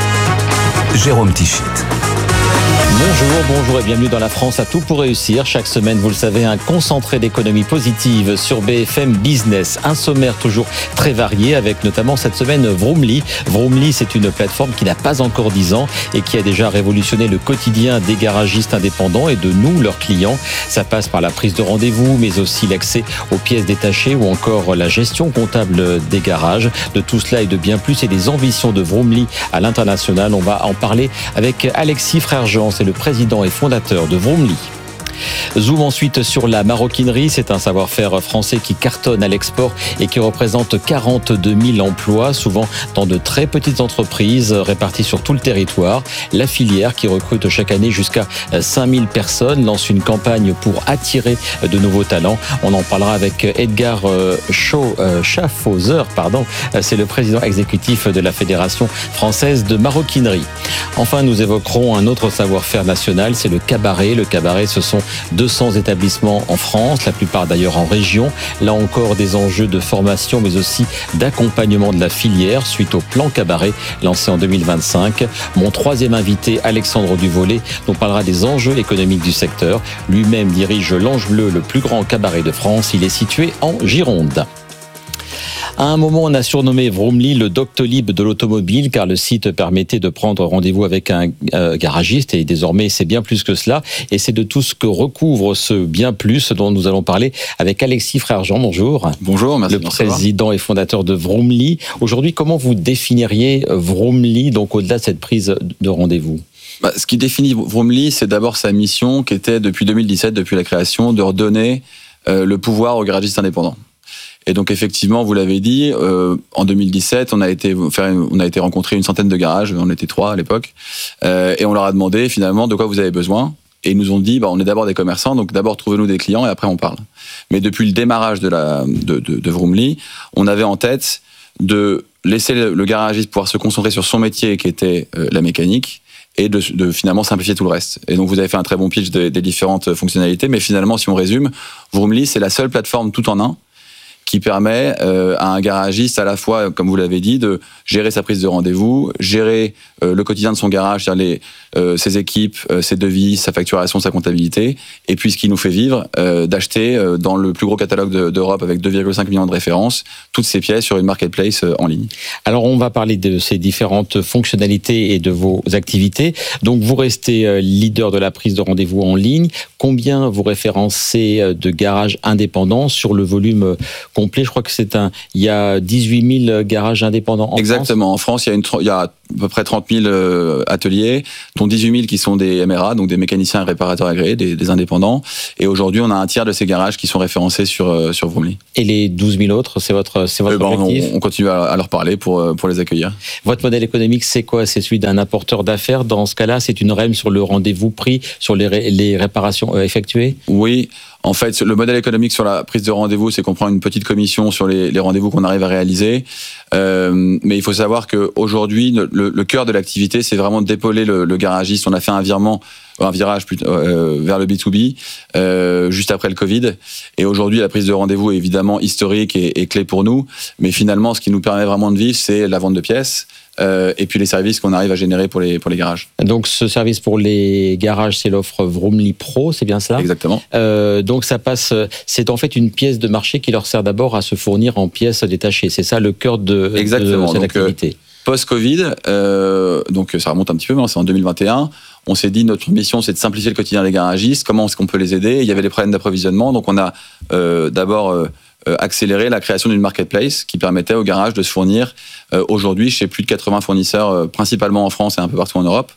Speaker 5: Jérôme Tichit.
Speaker 9: Bonjour, bonjour et bienvenue dans La France a tout pour réussir. Chaque semaine, vous le savez, un concentré d'économie positive sur B F M Business. Un sommaire toujours très varié avec notamment cette semaine Vroomly. Vroomly, c'est une plateforme qui n'a pas encore dix ans et qui a déjà révolutionné le quotidien des garagistes indépendants et de nous, leurs clients. Ça passe par la prise de rendez-vous, mais aussi l'accès aux pièces détachées ou encore la gestion comptable des garages. De tout cela et de bien plus et des ambitions de Vroomly à l'international. On va en parler avec Alexis Frère-Jean, c'est le président et fondateur de Vroomly. Zoom ensuite sur la maroquinerie, c'est un savoir-faire français qui cartonne à l'export et qui représente quarante-deux mille emplois, souvent dans de très petites entreprises réparties sur tout le territoire. La filière, qui recrute chaque année jusqu'à cinq mille personnes, lance une campagne pour attirer de nouveaux talents. On en parlera avec Edgar Schaffhauser, pardon, c'est le président exécutif de la Fédération française de maroquinerie. Enfin, nous évoquerons un autre savoir-faire national, c'est le cabaret. Le cabaret, ce sont deux cents établissements en France, la plupart d'ailleurs en région. Là encore, des enjeux de formation, mais aussi d'accompagnement de la filière suite au plan cabaret lancé en deux mille vingt-cinq. Mon troisième invité, Alexandre Duvolet, nous parlera des enjeux économiques du secteur. Lui-même dirige l'Ange Bleu, le plus grand cabaret de France. Il est situé en Gironde. À un moment, on a surnommé Vroomly le Doctolib de l'automobile, car le site permettait de prendre rendez-vous avec un euh, garagiste, et désormais c'est bien plus que cela, et c'est de tout ce que recouvre ce bien plus dont nous allons parler avec Alexis Frère-Jean. Bonjour.
Speaker 10: Bonjour, merci.
Speaker 9: Le président et fondateur de Vroomly. Aujourd'hui, comment vous définiriez Vroomly, donc au-delà de cette prise de rendez-vous?
Speaker 10: Bah, ce qui définit Vroomly, c'est d'abord sa mission, qui était depuis deux mille dix-sept, depuis la création, de redonner euh, le pouvoir aux garagistes indépendants. Et donc effectivement, vous l'avez dit, euh, en deux mille dix-sept, on a été faire, on a été rencontrer une centaine de garages, on était trois à l'époque, euh, et on leur a demandé finalement de quoi vous avez besoin. Et ils nous ont dit, bah, on est d'abord des commerçants, donc d'abord trouvez-nous des clients et après on parle. Mais depuis le démarrage de la de, de, de Vroomly, on avait en tête de laisser le, le garagiste pouvoir se concentrer sur son métier, qui était euh, la mécanique, et de, de finalement simplifier tout le reste. Et donc vous avez fait un très bon pitch des, des différentes fonctionnalités, mais finalement, si on résume, Vroomly, c'est la seule plateforme tout en un qui permet euh, à un garagiste à la fois, comme vous l'avez dit, de gérer sa prise de rendez-vous, gérer euh, le quotidien de son garage, c'est-à-dire les, euh, ses équipes, euh, ses devis, sa facturation, sa comptabilité, et puis ce qui nous fait vivre, euh, d'acheter euh, dans le plus gros catalogue de, d'Europe avec deux virgule cinq millions de références, toutes ces pièces sur une marketplace euh, en ligne.
Speaker 9: Alors on va parler de ces différentes fonctionnalités et de vos activités. Donc vous restez euh, leader de la prise de rendez-vous en ligne. Combien vous référencez de garages indépendants sur le volume qu'on complet. Je crois que c'est un, il y a dix-huit mille garages indépendants en
Speaker 10: Exactement.
Speaker 9: France.
Speaker 10: En France, il y a une, il y a à peu près trente mille ateliers, dont dix-huit mille qui sont des M R A, donc des mécaniciens et réparateurs agréés, des, des indépendants. Et aujourd'hui, on a un tiers de ces garages qui sont référencés sur sur Vroomly.
Speaker 9: Et les douze mille autres, c'est votre, c'est votre
Speaker 10: ben,
Speaker 9: objectif.
Speaker 10: on, on continue à, à leur parler pour pour les accueillir.
Speaker 9: Votre modèle économique, c'est quoi? C'est celui d'un apporteur d'affaires. Dans ce cas-là, c'est une R E M sur le rendez-vous pris, sur les, ré, les réparations effectuées?
Speaker 10: Oui. En fait, le modèle économique sur la prise de rendez-vous, c'est qu'on prend une petite commission sur les, les rendez-vous qu'on arrive à réaliser. Euh, mais il faut savoir qu'aujourd'hui, le, le cœur de l'activité, c'est vraiment d'épauler le, le garagiste. On a fait un virement, un virage plutôt, euh, vers le B deux B euh, juste après le Covid. Et aujourd'hui, la prise de rendez-vous est évidemment historique et, et clé pour nous. Mais finalement, ce qui nous permet vraiment de vivre, c'est la vente de pièces. Euh, et puis les services qu'on arrive à générer pour les, pour les garages.
Speaker 9: Donc ce service pour les garages, c'est l'offre Vroomly Pro, c'est bien ça?
Speaker 10: Exactement.
Speaker 9: Euh, donc ça passe, c'est en fait une pièce de marché qui leur sert d'abord à se fournir en pièces détachées. C'est ça le cœur de,
Speaker 10: Exactement.
Speaker 9: de cette
Speaker 10: donc,
Speaker 9: activité.
Speaker 10: Euh, Post-Covid, euh, donc ça remonte un petit peu, mais c'est en deux mille vingt et un. On s'est dit notre mission, c'est de simplifier le quotidien des garagistes. Comment est-ce qu'on peut les aider? Il y avait des problèmes d'approvisionnement, donc on a euh, d'abord euh, accélérer la création d'une marketplace qui permettait aux garages de se fournir euh, aujourd'hui chez plus de quatre-vingts fournisseurs, euh, principalement en France et un peu partout en Europe.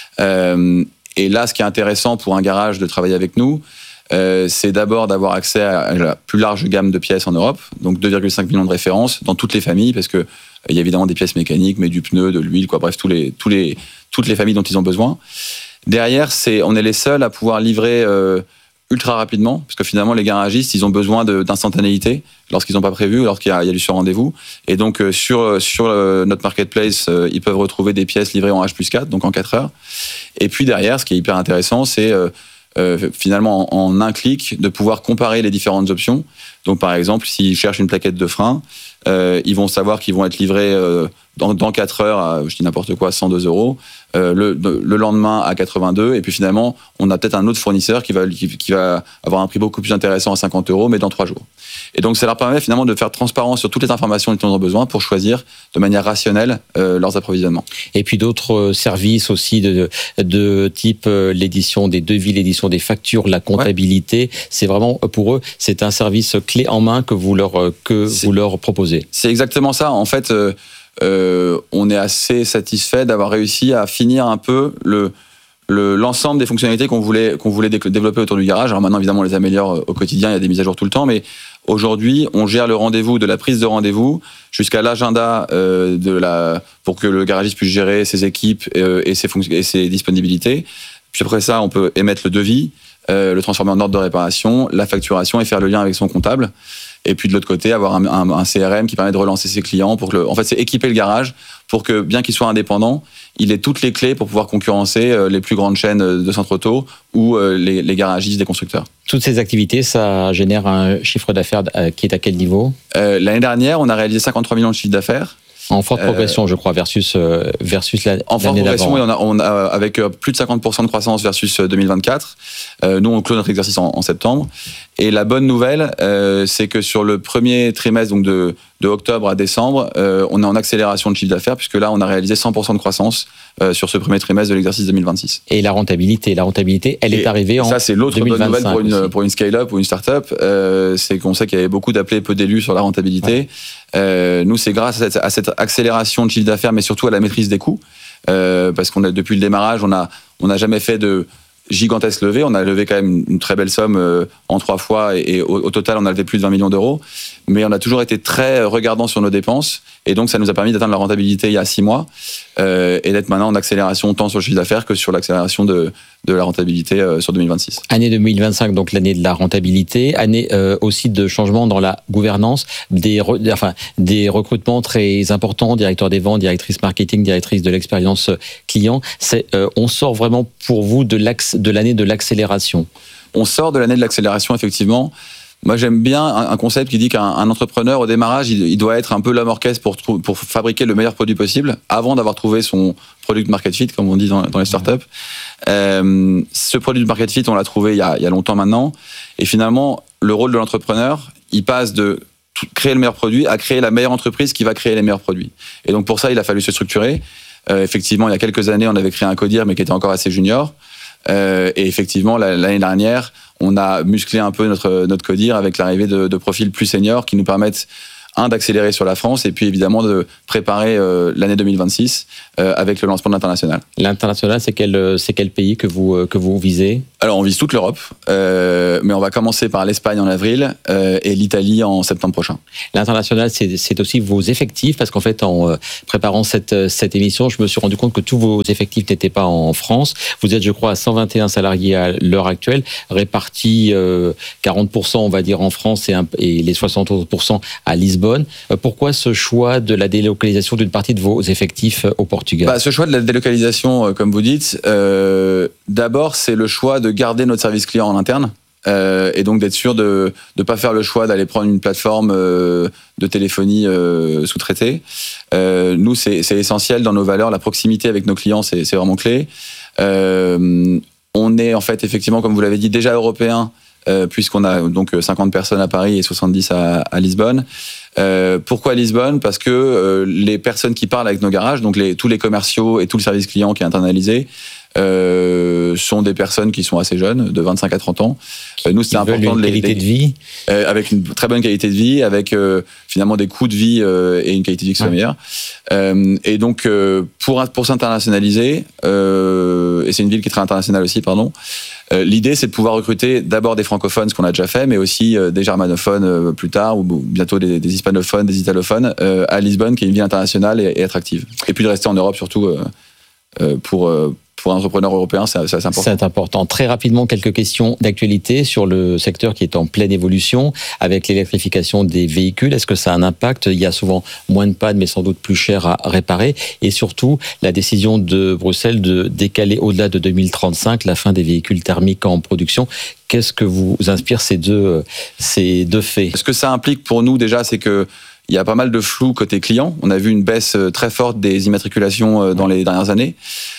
Speaker 10: Euh, et là, ce qui est intéressant pour un garage de travailler avec nous, euh, c'est d'abord d'avoir accès à la plus large gamme de pièces en Europe, donc deux virgule cinq millions de références dans toutes les familles, parce que euh, il y a évidemment des pièces mécaniques, mais du pneu, de l'huile, quoi, bref, tous les, tous les, toutes les familles dont ils ont besoin. Derrière, c'est, on est les seuls à pouvoir livrer euh, ultra rapidement, parce que finalement les garagistes, ils ont besoin de, d'instantanéité lorsqu'ils n'ont pas prévu, lorsqu'il y a, il y a du sur-rendez-vous. Et donc euh, sur, sur euh, notre marketplace, euh, ils peuvent retrouver des pièces livrées en H plus quatre, donc en quatre heures. Et puis derrière, ce qui est hyper intéressant, c'est euh, euh, finalement en, en un clic de pouvoir comparer les différentes options. Donc par exemple, s'ils cherchent une plaquette de frein, euh, ils vont savoir qu'ils vont être livrés euh, dans, dans quatre heures à, je dis n'importe quoi, cent deux euros. Euh, le, le lendemain à quatre-vingt-deux, et puis finalement on a peut-être un autre fournisseur qui va, qui, qui va avoir un prix beaucoup plus intéressant à cinquante euros, mais dans trois jours. Et donc ça leur permet finalement de faire transparence sur toutes les informations dont ils ont besoin pour choisir de manière rationnelle euh, leurs approvisionnements.
Speaker 9: Et puis d'autres services aussi de, de type l'édition des devis, l'édition des factures, la comptabilité. Ouais. C'est vraiment pour eux, c'est un service clé en main que vous leur, que c'est, vous leur proposez.
Speaker 10: C'est exactement ça. En fait, euh, Euh, on est assez satisfait d'avoir réussi à finir un peu le, le, l'ensemble des fonctionnalités qu'on voulait, qu'on voulait développer autour du garage. Alors maintenant, évidemment, on les améliore au quotidien, il y a des mises à jour tout le temps, mais aujourd'hui, on gère le rendez-vous, de la prise de rendez-vous jusqu'à l'agenda euh, de la, pour que le garagiste puisse gérer ses équipes euh, et, ses fonction- et ses disponibilités. Puis après ça, on peut émettre le devis, euh, le transformer en ordre de réparation, la facturation et faire le lien avec son comptable. Et puis de l'autre côté, avoir un, un, un C R M qui permet de relancer ses clients pour que le, en fait, c'est équiper le garage pour que, bien qu'il soit indépendant, il ait toutes les clés pour pouvoir concurrencer les plus grandes chaînes de centres auto ou les, les garagistes des constructeurs.
Speaker 9: Toutes ces activités, ça génère un chiffre d'affaires qui est à quel niveau?
Speaker 10: euh, L'année dernière, on a réalisé cinquante-trois millions de chiffre d'affaires.
Speaker 9: En forte progression, euh, je crois, versus, euh, versus la,
Speaker 10: en forte
Speaker 9: l'année
Speaker 10: progression,
Speaker 9: d'avant.
Speaker 10: Oui, on a, on a, avec plus de cinquante pour cent de croissance versus deux mille vingt-quatre. Euh, nous, on clôt notre exercice en, en septembre. Et la bonne nouvelle, euh, c'est que sur le premier trimestre, donc de, de octobre à décembre, euh, on est en accélération de chiffre d'affaires, puisque là, on a réalisé cent pour cent de croissance euh, sur ce premier trimestre de l'exercice deux mille vingt-six.
Speaker 9: Et la rentabilité, la rentabilité, elle
Speaker 10: et
Speaker 9: est arrivée en
Speaker 10: ça, c'est l'autre bonne nouvelle pour une, pour une scale-up ou une start-up, euh, c'est qu'on sait qu'il y avait beaucoup d'appelés, peu d'élus sur la rentabilité. Ouais. Euh, nous, c'est grâce à cette, à cette accélération de chiffre d'affaires, mais surtout à la maîtrise des coûts, euh, parce qu'on a depuis le démarrage, on a on n'a jamais fait de gigantesque levée. On a levé quand même une très belle somme euh, en trois fois, et, et au, au total, on a levé plus de vingt millions d'euros. Mais on a toujours été très regardant sur nos dépenses, et donc ça nous a permis d'atteindre la rentabilité il y a six mois euh, et d'être maintenant en accélération tant sur le chiffre d'affaires que sur l'accélération de de la rentabilité euh, sur deux mille vingt-six.
Speaker 9: Année deux mille vingt-cinq, donc l'année de la rentabilité, année euh, aussi de changement dans la gouvernance, des, re, enfin, des recrutements très importants, directeur des ventes, directrice marketing, directrice de l'expérience client. C'est, euh, on sort vraiment pour vous de, l'axe, de l'année de l'accélération.
Speaker 10: On sort de l'année de l'accélération, effectivement. Moi, j'aime bien un concept qui dit qu'un un entrepreneur, au démarrage, il, il doit être un peu l'homme orchestre pour, pour fabriquer le meilleur produit possible avant d'avoir trouvé son product market fit, comme on dit dans, dans les startups. Euh, ce produit market fit, on l'a trouvé il y, a, il y a longtemps maintenant. Et finalement, le rôle de l'entrepreneur, il passe de créer le meilleur produit à créer la meilleure entreprise qui va créer les meilleurs produits. Et donc, pour ça, il a fallu se structurer. Euh, effectivement, il y a quelques années, on avait créé un codir, mais qui était encore assez junior. Euh, et effectivement, l'année dernière, on a musclé un peu notre, notre codir avec l'arrivée de, de profils plus seniors qui nous permettent un, d'accélérer sur la France et puis évidemment de préparer euh, l'année deux mille vingt-six euh, avec le lancement de l'international.
Speaker 9: L'international, c'est quel, c'est quel pays que vous, que vous visez ?
Speaker 10: Alors, on vise toute l'Europe, euh, mais on va commencer par l'Espagne en avril euh, et l'Italie en septembre prochain.
Speaker 9: L'international, c'est, c'est aussi vos effectifs, parce qu'en fait, en euh, préparant cette, cette émission, je me suis rendu compte que tous vos effectifs n'étaient pas en France. Vous êtes, je crois, à cent vingt et un salariés à l'heure actuelle, répartis euh, quarante pour cent, on va dire, en France et, un, et les soixante pour cent à Lisbonne. Euh, pourquoi ce choix de la délocalisation d'une partie de vos effectifs au Portugal ?
Speaker 10: Bah, ce choix de la délocalisation, euh, comme vous dites, euh, d'abord, c'est le choix de garder notre service client en interne euh, et donc d'être sûr de ne pas faire le choix d'aller prendre une plateforme euh, de téléphonie euh, sous-traitée. Euh, nous, c'est, c'est essentiel dans nos valeurs. La proximité avec nos clients, c'est, c'est vraiment clé. Euh, on est en fait, effectivement, comme vous l'avez dit, déjà européen, euh, puisqu'on a donc cinquante personnes à Paris et soixante-dix à, à Lisbonne. Euh, pourquoi Lisbonne ? Parce que euh, les personnes qui parlent avec nos garages, donc les, tous les commerciaux et tout le service client qui est internalisé, Euh, sont des personnes qui sont assez jeunes, de vingt-cinq à trente ans. Euh, nous, c'est important
Speaker 9: une
Speaker 10: de les
Speaker 9: qualité
Speaker 10: les,
Speaker 9: de vie,
Speaker 10: euh, avec une très bonne qualité de vie, avec euh, finalement des coûts de vie euh, et une qualité de vie qui soit ouais. meilleure. Euh, et donc, euh, pour pour s'internationaliser, euh, et c'est une ville qui est très internationale aussi, pardon. Euh, l'idée, c'est de pouvoir recruter d'abord des francophones, ce qu'on a déjà fait, mais aussi euh, des germanophones euh, plus tard, ou bientôt des, des hispanophones, des italophones, euh, à Lisbonne, qui est une ville internationale et, et attractive. Et puis de rester en Europe surtout euh, euh, pour euh, Pour un entrepreneur européen, c'est assez important.
Speaker 9: C'est important. Très rapidement, quelques questions d'actualité sur le secteur qui est en pleine évolution avec l'électrification des véhicules. Est-ce que ça a un impact ? Il y a souvent moins de pannes, mais sans doute plus cher à réparer. Et surtout, la décision de Bruxelles de décaler au-delà de deux mille trente-cinq la fin des véhicules thermiques en production. Qu'est-ce que vous inspire ces deux, ces deux faits ?
Speaker 10: Ce que ça implique pour nous, déjà, c'est que il y a pas mal de flou côté client. On a vu une baisse très forte des immatriculations dans les dernières années.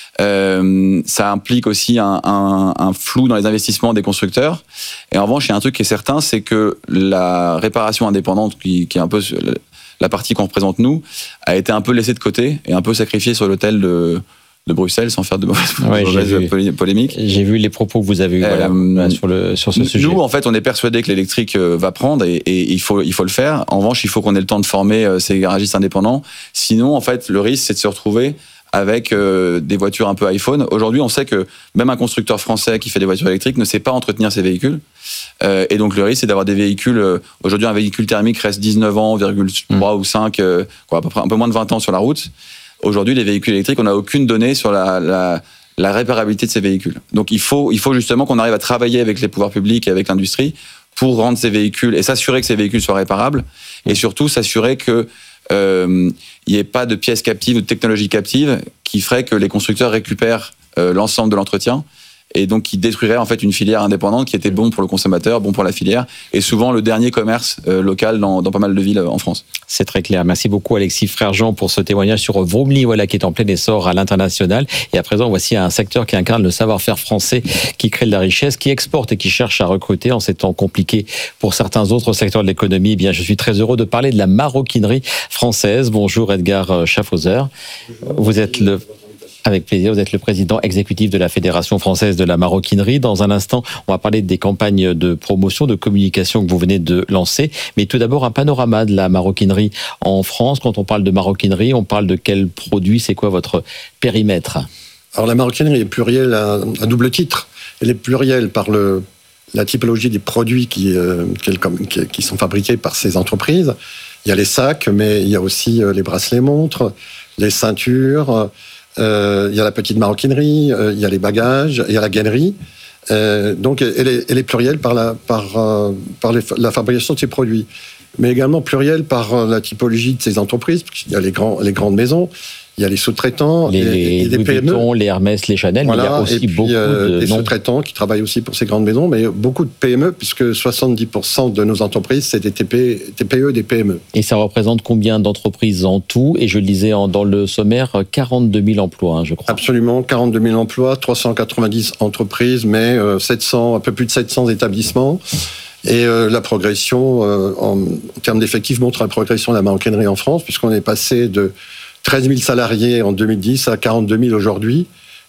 Speaker 10: Euh, ça implique aussi un, un, un flou dans les investissements des constructeurs. Et en revanche, il y a un truc qui est certain, c'est que la réparation indépendante, qui, qui est un peu la partie qu'on représente nous, a été un peu laissée de côté et un peu sacrifiée sur l'autel de, de Bruxelles, sans faire de mauvaises,
Speaker 9: ouais,
Speaker 10: mauvaises polémiques.
Speaker 9: J'ai vu les propos que vous avez eus
Speaker 10: euh,
Speaker 9: voilà, sur, le, sur ce sujet.
Speaker 10: Nous, en fait, on est persuadé que l'électrique va prendre et, et il, faut, il faut le faire. En revanche, il faut qu'on ait le temps de former ces garagistes indépendants. Sinon, en fait, le risque, c'est de se retrouver avec euh, des voitures un peu iPhone. Aujourd'hui, on sait que même un constructeur français qui fait des voitures électriques ne sait pas entretenir ses véhicules. Euh, et donc, le risque, c'est d'avoir des véhicules... Euh, aujourd'hui, un véhicule thermique reste dix-neuf ans, virgule trois mmh. ou cinq, euh, quoi, à peu près un peu moins de vingt ans sur la route. Aujourd'hui, les véhicules électriques, on n'a aucune donnée sur la, la, la réparabilité de ces véhicules. Donc, il faut, il faut justement qu'on arrive à travailler avec les pouvoirs publics et avec l'industrie pour rendre ces véhicules et s'assurer que ces véhicules soient réparables et surtout s'assurer que il euh, n'y ait pas de pièces captives ou de technologies captives qui ferait que les constructeurs récupèrent euh, l'ensemble de l'entretien et donc qui détruirait en fait une filière indépendante qui était bon pour le consommateur, bon pour la filière et souvent le dernier commerce euh, local dans, dans pas mal de villes en France.
Speaker 9: C'est très clair. Merci beaucoup Alexis Frère-Jean pour ce témoignage sur Vroomly, voilà, qui est en plein essor à l'international. Et à présent, voici un secteur qui incarne le savoir-faire français, qui crée de la richesse, qui exporte et qui cherche à recruter en ces temps compliqués pour certains autres secteurs de l'économie. Eh bien, je suis très heureux de parler de la maroquinerie française. Bonjour Edgar Schaffhauser. Vous êtes le... Avec plaisir, vous êtes le président exécutif de la Fédération française de la maroquinerie. Dans un instant, on va parler des campagnes de promotion, de communication que vous venez de lancer. Mais tout d'abord, un panorama de la maroquinerie en France. Quand on parle de maroquinerie, on parle de quel produit ? C'est quoi votre périmètre ?
Speaker 11: Alors la maroquinerie est plurielle à, à double titre. Elle est plurielle par le, la typologie des produits qui, euh, qui, qui sont fabriqués par ces entreprises. Il y a les sacs, mais il y a aussi les bracelets-montres, les ceintures... Euh, il y a la petite maroquinerie, euh, il y a les bagages, il y a la gainerie. Euh, donc, elle est, elle est plurielle par, la, par, euh, par les, la fabrication de ces produits, mais également plurielle par la typologie de ces entreprises. Il y a les, grands, les grandes maisons, il y a les sous-traitants,
Speaker 9: les,
Speaker 11: et, et
Speaker 9: les
Speaker 11: P M E,
Speaker 9: Vuitton, les Hermès, les Chanel, voilà, mais il y a aussi
Speaker 11: et puis,
Speaker 9: beaucoup
Speaker 11: euh,
Speaker 9: de
Speaker 11: des
Speaker 9: non...
Speaker 11: sous-traitants qui travaillent aussi pour ces grandes maisons, mais beaucoup de P M E, puisque soixante-dix pour cent de nos entreprises, c'est des T P E, des P M E.
Speaker 9: Et ça représente combien d'entreprises en tout ? Et je le disais en, dans le sommaire, quarante-deux mille emplois, hein, je crois.
Speaker 11: Absolument, quarante-deux mille emplois, trois cent quatre-vingt-dix entreprises, mais euh, sept cents, un peu plus de sept cents établissements. Et euh, la progression, euh, en, en termes d'effectifs, montre la progression de la maroquinerie en France, puisqu'on est passé de treize mille salariés en deux mille dix à quarante-deux mille aujourd'hui.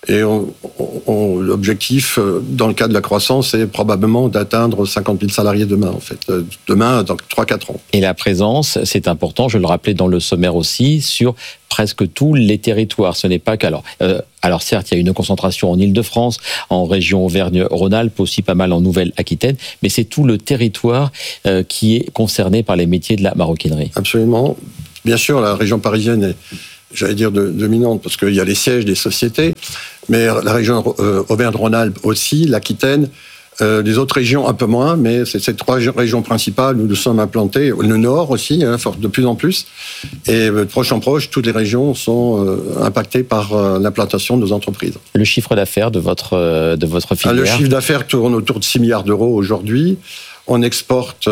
Speaker 11: Et on, on, l'objectif, dans le cas de la croissance, est probablement d'atteindre cinquante mille salariés demain, en fait. Demain, dans trois à quatre ans.
Speaker 9: Et la présence, c'est important, je le rappelais dans le sommaire aussi, sur presque tous les territoires. Ce n'est pas qu'alors... Euh, alors certes, il y a une concentration en Île-de-France, en région Auvergne-Rhône-Alpes, aussi pas mal en Nouvelle-Aquitaine, mais c'est tout le territoire euh, qui est concerné par les métiers de la maroquinerie.
Speaker 11: Absolument. Bien sûr, la région parisienne est, j'allais dire, de, dominante, parce qu'il y a les sièges des sociétés, mais la région euh, Auvergne-Rhône-Alpes aussi, l'Aquitaine, euh, les autres régions un peu moins, mais c'est ces trois régions principales où nous sommes implantés, le Nord aussi, hein, de plus en plus, et de proche en proche, toutes les régions sont euh, impactées par euh, l'implantation de nos entreprises.
Speaker 9: Le chiffre d'affaires de votre, euh, de votre filière?
Speaker 11: Le chiffre d'affaires tourne autour de six milliards d'euros aujourd'hui. On exporte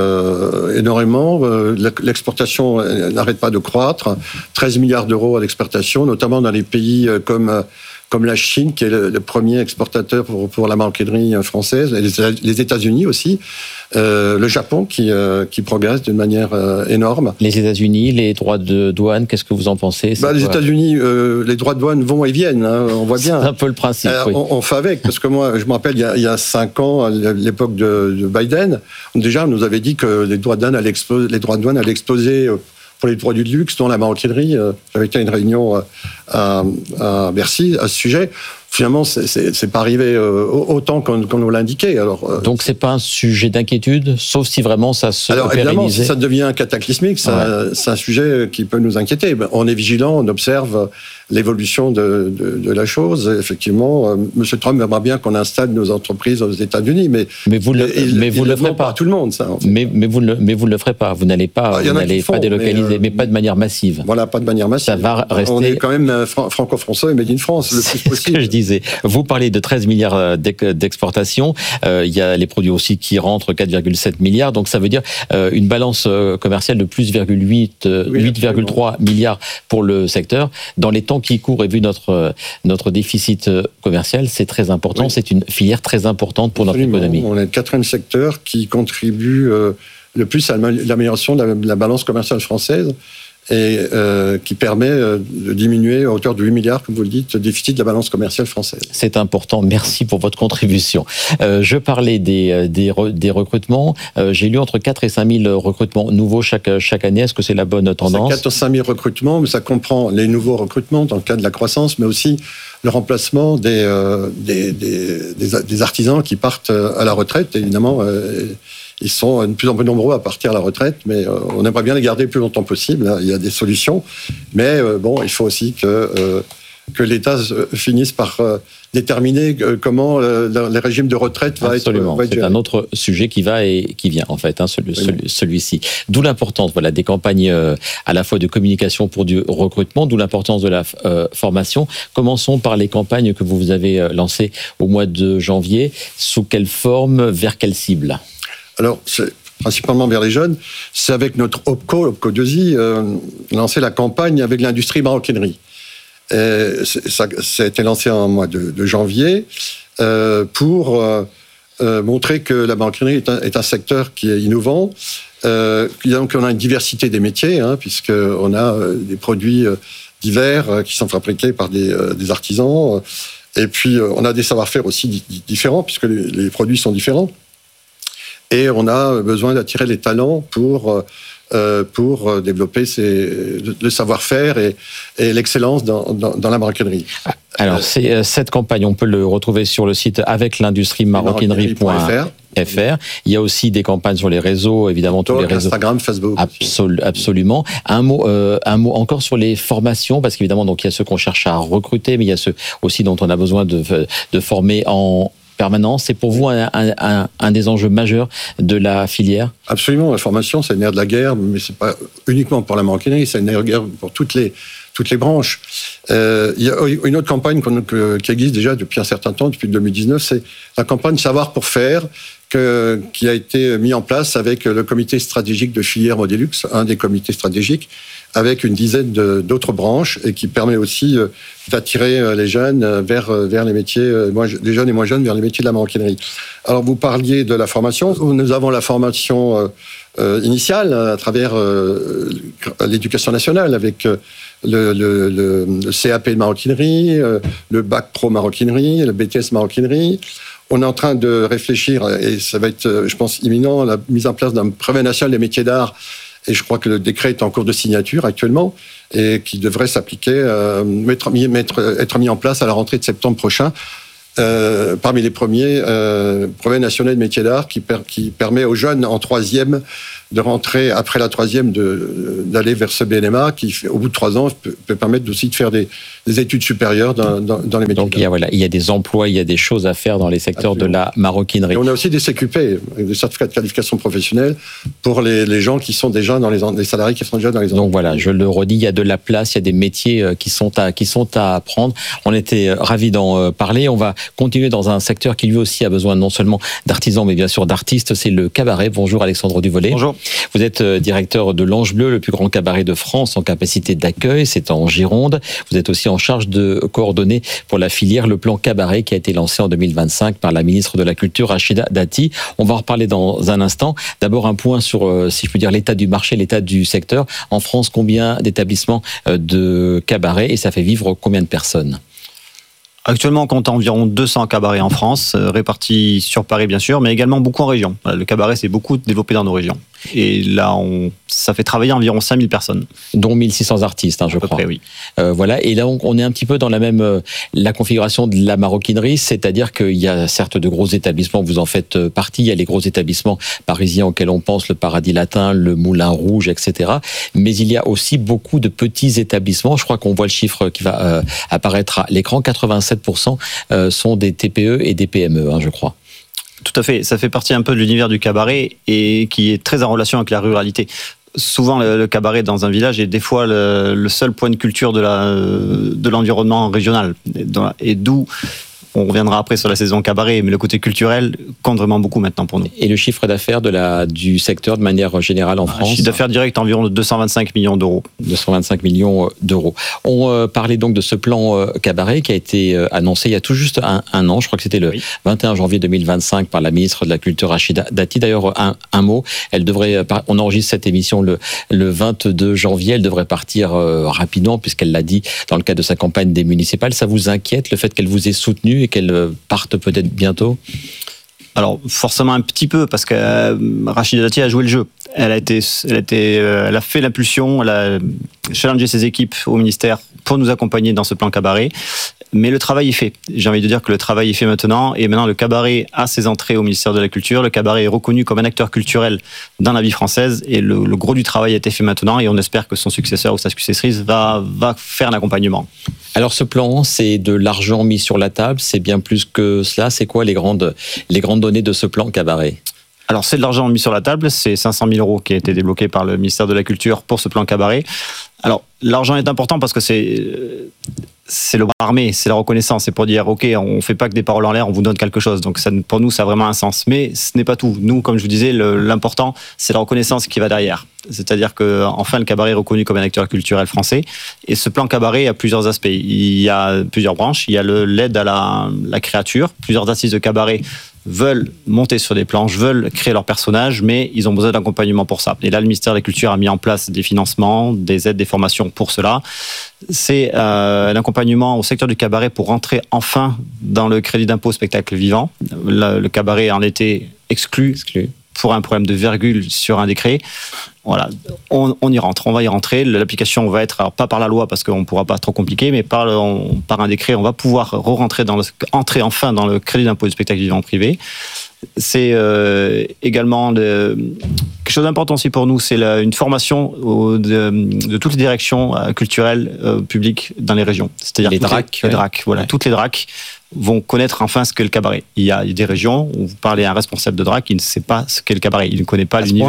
Speaker 11: euh, énormément. L'exportation n'arrête pas de croître. treize milliards d'euros à l'exportation, notamment dans les pays comme, comme la Chine, qui est le, le premier exportateur pour, pour la maroquinerie française, les, les États-Unis aussi, euh, le Japon qui, euh, qui progresse d'une manière euh, énorme.
Speaker 9: Les États-Unis, les droits de douane, qu'est-ce que vous en pensez?
Speaker 11: bah, Les États-Unis, euh, les droits de douane vont et viennent, hein, on voit bien.
Speaker 9: C'est un peu le principe.
Speaker 11: Euh,
Speaker 9: oui.
Speaker 11: on, on fait avec, parce que moi, je me rappelle, il y a, il y a cinq ans, à l'époque de, de Biden, déjà, on nous avait dit que les droits de douane allaient exploser, les droits de douane allaient exploser pour les produits de luxe, dont la maroquinerie. J'avais été à une réunion à, à Bercy à ce sujet. Finalement, c'est, c'est, c'est pas arrivé euh, autant qu'on, qu'on nous l'indiquait. Alors, euh,
Speaker 9: donc, c'est pas un sujet d'inquiétude, sauf si vraiment ça se
Speaker 11: alors,
Speaker 9: pérennisait.
Speaker 11: évidemment, si ça devient cataclysmique, ça, ouais. c'est un sujet qui peut nous inquiéter. On est vigilant, on observe l'évolution de, de, de la chose. Effectivement, euh, M. Trump aimerait bien qu'on installe nos entreprises aux États-Unis, mais,
Speaker 9: mais vous le,
Speaker 11: il,
Speaker 9: mais vous
Speaker 11: il
Speaker 9: le ferez pas.
Speaker 11: Tout le monde, ça. En fait.
Speaker 9: Mais, mais vous ne mais vous le ferez pas. Vous n'allez pas,
Speaker 11: ah,
Speaker 9: vous n'allez pas délocaliser, mais, euh, mais pas de manière massive.
Speaker 11: Voilà, pas de manière massive.
Speaker 9: Ça va rester.
Speaker 11: On est quand même franco-français, made in France, le plus possible.
Speaker 9: C'est ce que je disais. Vous parlez de treize milliards d'exportation. Euh, il y a les produits aussi qui rentrent, quatre virgule sept milliards. Donc ça veut dire euh, une balance commerciale de plus huit virgule trois milliards pour le secteur. Dans les temps qui courent et vu notre, notre déficit commercial, c'est très important. Oui. C'est une filière très importante pour Absolument. Notre économie.
Speaker 11: On est le quatrième secteur qui contribue euh, le plus à l'amélioration de la, de la balance commerciale française, et euh, qui permet euh, de diminuer à hauteur de huit milliards, comme vous le dites, le déficit de la balance commerciale française.
Speaker 9: C'est important, merci pour votre contribution. Euh, je parlais des, des, des recrutements. Euh, j'ai lu entre quatre et cinq mille recrutements nouveaux chaque, chaque année. Est-ce que c'est la bonne tendance?
Speaker 11: C'est quatre à cinq mille recrutements, mais ça comprend les nouveaux recrutements dans le cadre de la croissance, mais aussi le remplacement des, euh, des, des, des, des artisans qui partent à la retraite, évidemment. Euh, Ils sont de plus en plus nombreux à partir à la retraite, mais euh, on aimerait bien les garder le plus longtemps possible. Hein. Il y a des solutions, mais euh, bon, il faut aussi que euh, que l'État finisse par euh, déterminer comment euh, les régimes de retraite va
Speaker 9: Absolument.
Speaker 11: être. Va être
Speaker 9: c'est un autre sujet qui va et qui vient en fait, hein, celui, celui, celui-ci. D'où l'importance, voilà, des campagnes euh, à la fois de communication pour du recrutement, d'où l'importance de la euh, formation. Commençons par les campagnes que vous avez euh, lancées au mois de janvier. Sous quelle forme, vers quelle cible?
Speaker 11: Alors, c'est principalement vers les jeunes. C'est avec notre OPCO, OPCO deux I, euh, lancé la campagne avec l'industrie maroquinerie. Et ça, ça a été lancé en mois de, de janvier euh, pour euh, euh, montrer que la maroquinerie est un, est un secteur qui est innovant. Euh, donc, on a une diversité des métiers, hein, puisqu'on a euh, des produits euh, divers euh, qui sont fabriqués par des, euh, des artisans. Et puis, euh, on a des savoir-faire aussi di- différents, puisque les, les produits sont différents. Et on a besoin d'attirer les talents pour, euh, pour développer ces, le savoir-faire et, et l'excellence dans, dans, dans la maroquinerie.
Speaker 9: Alors, c'est, cette campagne, on peut le retrouver sur le site avec l'industrie maroquinerie point f r. Il y a aussi des campagnes sur les réseaux, évidemment, tous les réseaux.
Speaker 11: Instagram, Facebook.
Speaker 9: Absol, absolument. Un mot, euh, un mot encore sur les formations, parce qu'évidemment, donc, il y a ceux qu'on cherche à recruter, mais il y a ceux aussi dont on a besoin de, de former en permanence. C'est pour vous un, un, un des enjeux majeurs de la filière?
Speaker 11: Absolument. La formation, c'est le nerf de la guerre, mais c'est pas uniquement pour la maroquinerie, c'est le nerf de la guerre pour toutes les, toutes les branches. Euh, il y a une autre campagne qu'on, que, qui existe déjà depuis un certain temps, depuis deux mille dix-neuf, c'est la campagne Savoir pour faire, que, qui a été mis en place avec le comité stratégique de filière Modélux, un des comités stratégiques, avec une dizaine de, d'autres branches et qui permet aussi euh, d'attirer euh, les jeunes vers, vers les métiers, euh, moins, les jeunes et moins jeunes vers les métiers de la maroquinerie. Alors, vous parliez de la formation. Nous avons la formation euh, euh, initiale à travers euh, l'éducation nationale avec euh, le, le, le, le C A P de maroquinerie, euh, le bac pro maroquinerie, le B T S maroquinerie. On est en train de réfléchir, et ça va être, je pense, imminent, la mise en place d'un brevet national des métiers d'art. Et je crois que le décret est en cours de signature actuellement et qui devrait s'appliquer, euh, mettre, mettre, être mis en place à la rentrée de septembre prochain. Euh, parmi les premiers, euh, brevet national de métiers d'art qui, per, qui permet aux jeunes en troisième de rentrer après la troisième, de, d'aller vers ce B N M A qui, au bout de trois ans, peut, peut permettre aussi de faire des, des études supérieures dans, dans, dans les métiers.
Speaker 9: Donc il y a voilà, il y a des emplois, il y a des choses à faire dans les secteurs Absolument. de la maroquinerie.
Speaker 11: Et on a aussi des C Q P, des certificats de qualification professionnelle pour les, les gens qui sont déjà dans les, les salariés qui sont déjà dans les entreprises.
Speaker 9: Donc voilà, je le redis, il y a de la place, il y a des métiers qui sont à qui sont à apprendre. On était ravis d'en parler. On va continuer dans un secteur qui lui aussi a besoin non seulement d'artisans mais bien sûr d'artistes. C'est le cabaret. Bonjour Alexandre Duvollet.
Speaker 12: Bonjour.
Speaker 9: Vous êtes directeur de l'Ange Bleu, le plus grand cabaret de France en capacité d'accueil. C'est en Gironde. Vous êtes aussi en charge de coordonner pour la filière le plan cabaret qui a été lancé en deux mille vingt-cinq par la ministre de la Culture, Rachida Dati. On va en reparler dans un instant. D'abord, un point sur, si je peux dire, l'état du marché, l'état du secteur. En France, combien d'établissements de cabaret et ça fait vivre combien de personnes ?
Speaker 12: Actuellement, on compte environ deux cents cabarets en France, répartis sur Paris bien sûr, mais également beaucoup en région. Le cabaret s'est beaucoup développé dans nos régions. Et là, on, ça fait travailler environ cinq mille personnes.
Speaker 9: Dont mille six cents artistes, hein, je crois.
Speaker 12: À peu près, oui.
Speaker 9: Euh, voilà. Et là, on, on est un petit peu dans la même euh, la configuration de la maroquinerie, c'est-à-dire qu'il y a certes de gros établissements, vous en faites partie, il y a les gros établissements parisiens auxquels on pense, le Paradis Latin, le Moulin Rouge, et cetera. Mais il y a aussi beaucoup de petits établissements. Je crois qu'on voit le chiffre qui va euh, apparaître à l'écran. quatre-vingt-sept pour cent euh, sont des T P E et des P M E, hein, je crois.
Speaker 12: Tout à fait, ça fait partie un peu de l'univers du cabaret et qui est très en relation avec la ruralité. Souvent, le, le cabaret dans un village est des fois le, le seul point de culture de, la, de l'environnement régional. Et, et d'où, on reviendra après sur la saison cabaret, mais le côté culturel compte vraiment beaucoup maintenant pour nous.
Speaker 9: Et le chiffre d'affaires de la, du secteur de manière générale en France ?
Speaker 12: Un chiffre d'affaires direct environ de deux cent vingt-cinq millions d'euros.
Speaker 9: deux cent vingt-cinq millions d'euros. On euh, parlait donc de ce plan euh, cabaret qui a été euh, annoncé il y a tout juste un, un an, je crois que c'était le oui. vingt et un janvier deux mille vingt-cinq par la ministre de la Culture Rachida Dati. D'ailleurs, un, un mot, elle devrait, on enregistre cette émission le, le vingt-deux janvier, elle devrait partir euh, rapidement puisqu'elle l'a dit dans le cadre de sa campagne des municipales. Ça vous inquiète le fait qu'elle vous ait soutenu et qu'elle parte peut-être bientôt ?
Speaker 12: Alors forcément un petit peu parce que euh, Rachida Dati a joué le jeu. Elle a été, elle a été, euh, elle a fait l'impulsion, elle a challengé ses équipes au ministère pour nous accompagner dans ce plan cabaret. Mais le travail est fait. J'ai envie de dire que le travail est fait maintenant. Et maintenant, le cabaret a ses entrées au ministère de la Culture. Le cabaret est reconnu comme un acteur culturel dans la vie française. Et le, le gros du travail a été fait maintenant. Et on espère que son successeur ou sa successrice va, va faire l'accompagnement.
Speaker 9: Alors, ce plan, c'est de l'argent mis sur la table. C'est bien plus que cela. C'est quoi les grandes, les grandes données de ce plan cabaret ?
Speaker 12: Alors, c'est de l'argent mis sur la table. C'est cinq cent mille euros qui a été débloqué par le ministère de la Culture pour ce plan cabaret. Alors, l'argent est important parce que c'est... c'est le bras armé, c'est la reconnaissance, c'est pour dire ok, on fait pas que des paroles en l'air, on vous donne quelque chose. Donc ça, pour nous, ça a vraiment un sens. Mais ce n'est pas tout. Nous, comme je vous disais, le, l'important, c'est la reconnaissance qui va derrière. C'est-à-dire que enfin, le cabaret est reconnu comme un acteur culturel français. Et ce plan cabaret a plusieurs aspects. Il y a plusieurs branches. Il y a le, l'aide à la, la créature. Plusieurs artistes de cabaret veulent monter sur des planches, veulent créer leurs personnages, mais ils ont besoin d'accompagnement pour ça. Et là, le ministère de la Culture a mis en place des financements, des aides, des formations pour cela. C'est euh, un accompagnement au secteur du cabaret pour rentrer enfin dans le crédit d'impôt spectacle vivant. Le, le cabaret en était exclu, exclu pour un problème de virgule sur un décret. Voilà, on, on y rentre, on va y rentrer. L'application va être, alors pas par la loi parce qu'on ne pourra pas trop compliquer, mais par, on, par un décret, on va pouvoir re-rentrer dans le, entrer enfin dans le crédit d'impôt du spectacle vivant privé. C'est euh, également de, quelque chose d'important aussi pour nous, c'est la, une formation au, de, de toutes les directions euh, culturelles euh, publiques dans les régions. C'est-à-dire
Speaker 9: les D R A C,
Speaker 12: les, ouais. les D R A C, voilà, ouais. Toutes les D R A C vont connaître enfin ce qu'est le cabaret. Il y a des régions où vous parlez à un responsable de D R A C, il ne sait pas ce qu'est le cabaret, il ne connaît pas l'univers.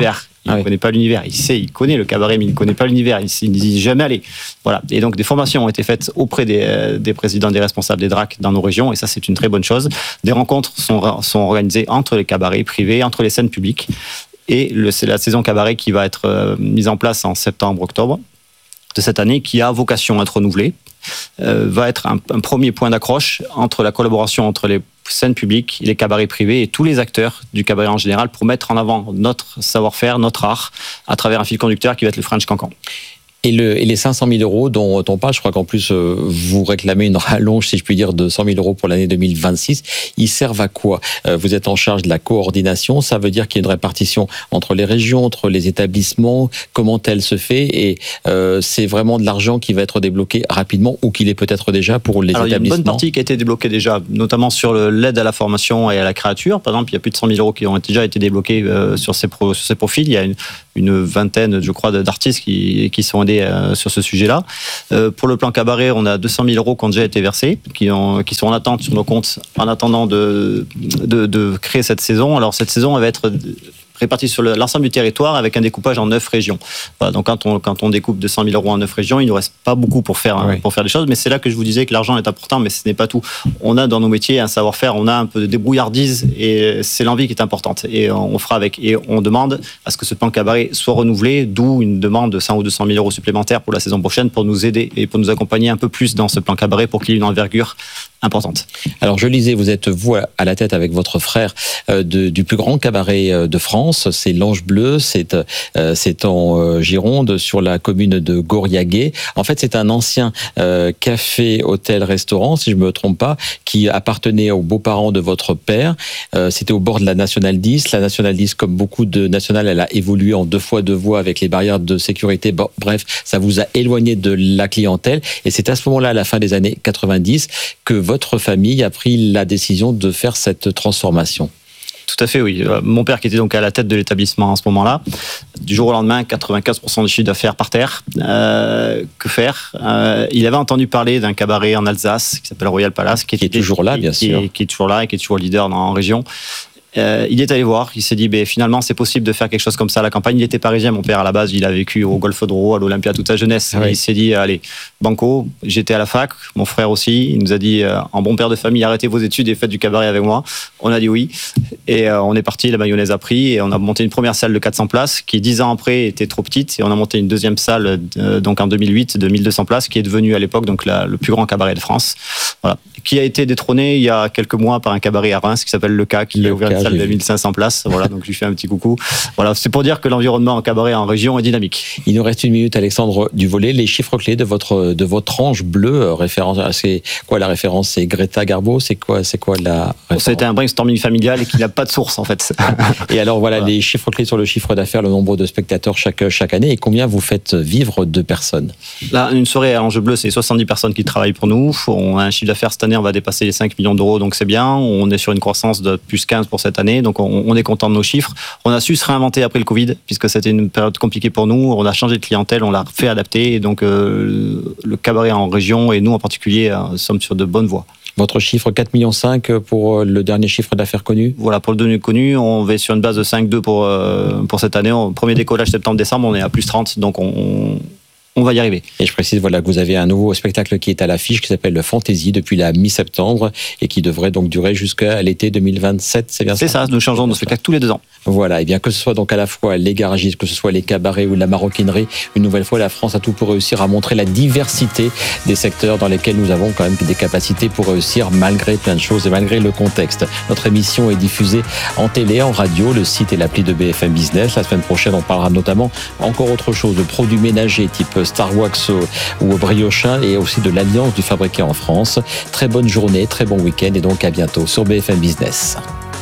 Speaker 12: Il ne connaît pas l'univers. Il sait, il connaît le cabaret, mais il ne connaît pas l'univers. Il n'y est jamais allé. Voilà. Et donc, des formations ont été faites auprès des, des présidents, des responsables des D R A C dans nos régions. Et ça, c'est une très bonne chose. Des rencontres sont, sont organisées entre les cabarets privés, entre les scènes publiques. Et le, c'est la saison cabaret qui va être euh, mise en place en septembre-octobre de cette année, qui a vocation à être renouvelée. Euh, va être un, un premier point d'accroche entre la collaboration entre les scènes publiques, les cabarets privés et tous les acteurs du cabaret en général pour mettre en avant notre savoir-faire, notre art, à travers un fil conducteur qui va être le French Cancan.
Speaker 9: Et, le, et les cinq cent mille euros dont on parle, je crois qu'en plus euh, vous réclamez une rallonge, si je puis dire, de cent mille euros pour l'année deux mille vingt-six. Ils servent à quoi ? euh, Vous êtes en charge de la coordination. Ça veut dire qu'il y a une répartition entre les régions, entre les établissements. Comment elle se fait ? Et euh, c'est vraiment de l'argent qui va être débloqué rapidement ou qu'il est peut-être déjà pour les
Speaker 12: Alors,
Speaker 9: établissements.
Speaker 12: Il y a une bonne partie qui a été débloquée déjà, notamment sur le, l'aide à la formation et à la créature. Par exemple, il y a plus de cent mille euros qui ont déjà été débloqués euh, sur, ces pro, sur ces profils. Il y a une, une vingtaine, je crois, d'artistes qui, qui sont aidés euh, sur ce sujet-là. Euh, pour le plan cabaret, on a deux cent mille euros qui ont déjà été versés, qui, ont, qui sont en attente sur nos comptes en attendant de, de, de créer cette saison. Alors cette saison, elle va être répartie sur l'ensemble du territoire avec un découpage en neuf régions. Voilà, donc quand on, quand on découpe deux cent mille euros en neuf régions, il ne nous reste pas beaucoup pour faire, oui. pour faire des choses, mais c'est là que je vous disais que l'argent est important, mais ce n'est pas tout. On a dans nos métiers un savoir-faire, on a un peu de débrouillardise et c'est l'envie qui est importante. Et on fera avec. Et on demande à ce que ce plan cabaret soit renouvelé, d'où une demande de cent ou deux cent mille euros supplémentaires pour la saison prochaine pour nous aider et pour nous accompagner un peu plus dans ce plan cabaret pour qu'il y ait une envergure importante.
Speaker 9: Alors je lisais, vous êtes vous à la tête avec votre frère euh, de, du plus grand cabaret de France, c'est l'Ange Bleu, c'est, euh, c'est en euh, Gironde, sur la commune de Gauriaguet. En fait, c'est un ancien euh, café, hôtel, restaurant, si je me trompe pas, qui appartenait aux beaux-parents de votre père. Euh, c'était au bord de la Nationale dix. La Nationale dix, comme beaucoup de nationales, elle a évolué en deux fois deux voies avec les barrières de sécurité. Bon, bref, ça vous a éloigné de la clientèle. Et c'est à ce moment-là, à la fin des années quatre-vingt-dix, que votre famille a pris la décision de faire cette transformation.
Speaker 12: Tout à fait, oui. Mon père qui était donc à la tête de l'établissement à ce moment-là, du jour au lendemain, quatre-vingt-quinze pour cent du chiffre d'affaires par terre. Euh, que faire euh, Il avait entendu parler d'un cabaret en Alsace qui s'appelle Royal Palace, qui,
Speaker 9: qui est
Speaker 12: était,
Speaker 9: toujours là, bien
Speaker 12: qui,
Speaker 9: sûr.
Speaker 12: Qui, qui est toujours là et qui est toujours leader dans, en région. Euh, il est allé voir, il s'est dit ben, finalement c'est possible de faire quelque chose comme ça à la campagne. Il était parisien, mon père à la base, il a vécu au Golfe d'Oro, à l'Olympia toute sa jeunesse. Ah oui. Il s'est dit allez, banco, j'étais à la fac, mon frère aussi, il nous a dit euh, en bon père de famille, arrêtez vos études et faites du cabaret avec moi. On a dit oui et euh, on est parti, la mayonnaise a pris et on a monté une première salle de quatre cents places qui dix ans après était trop petite et on a monté une deuxième salle euh, donc en deux mille huit de mille deux cents places qui est devenue à l'époque donc la, le plus grand cabaret de France. Voilà. Qui a été détrôné il y a quelques mois par un cabaret à Reims qui s'appelle Le K, qui a ouvert une salle de mille cinq cents places. Voilà, donc je lui fais un petit coucou. Voilà, c'est pour dire que l'environnement en cabaret en région est dynamique.
Speaker 9: Il nous reste une minute, Alexandre Duvollet. Les chiffres clés de votre de votre Ange Bleu, référence, c'est quoi la référence ? C'est Greta Garbo ? C'est quoi c'est quoi la référence ?
Speaker 12: C'était un brainstorming familial et qui n'a pas de source en fait.
Speaker 9: Et alors voilà, voilà, les chiffres clés sur le chiffre d'affaires, le nombre de spectateurs chaque chaque année et combien vous faites vivre de personnes ?
Speaker 12: Là, une soirée à Ange Bleu, c'est soixante-dix personnes qui travaillent pour nous. On a un chiffre d'affaires cette année, on va dépasser les cinq millions d'euros, donc c'est bien. On est sur une croissance de plus quinze pour cette année, donc on, on est content de nos chiffres. On a su se réinventer après le Covid, puisque c'était une période compliquée pour nous. On a changé de clientèle, on l'a fait adapter, et donc euh, le cabaret en région, et nous en particulier, euh, sommes sur de bonnes voies.
Speaker 9: Votre chiffre quatre virgule cinq millions pour le dernier chiffre d'affaires connu ?
Speaker 12: Voilà, pour le dernier connu, on va sur une base de cinq virgule deux pour, euh, pour cette année. Au premier décollage septembre-décembre, on est à plus trente, donc on... on va y arriver.
Speaker 9: Et je précise voilà, que vous avez un nouveau spectacle qui est à l'affiche, qui s'appelle le Fantasy, depuis la mi-septembre, et qui devrait donc durer jusqu'à l'été deux mille vingt-sept, c'est bien ça ?
Speaker 12: C'est ça, nous changeons de spectacle tous les deux ans.
Speaker 9: Voilà, et bien que ce soit donc à la fois les garagistes, que ce soit les cabarets ou la maroquinerie, une nouvelle fois, la France a tout pour réussir à montrer la diversité des secteurs dans lesquels nous avons quand même des capacités pour réussir malgré plein de choses et malgré le contexte. Notre émission est diffusée en télé, en radio, le site et l'appli de B F M Business. La semaine prochaine, on parlera notamment encore autre chose, de produits ménagers type Star Wax ou Briochin et aussi de l'alliance du fabriqué en France. Très bonne journée, très bon week-end et donc à bientôt sur B F M Business.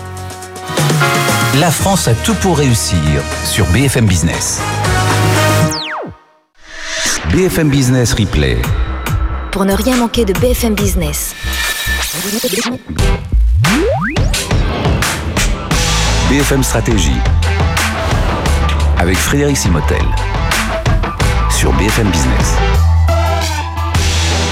Speaker 5: La France a tout pour réussir sur B F M Business. B F M Business Replay.
Speaker 8: Pour ne rien manquer de B F M Business.
Speaker 5: B F M Stratégie. Avec Frédéric Simotel. Sur B F M Business.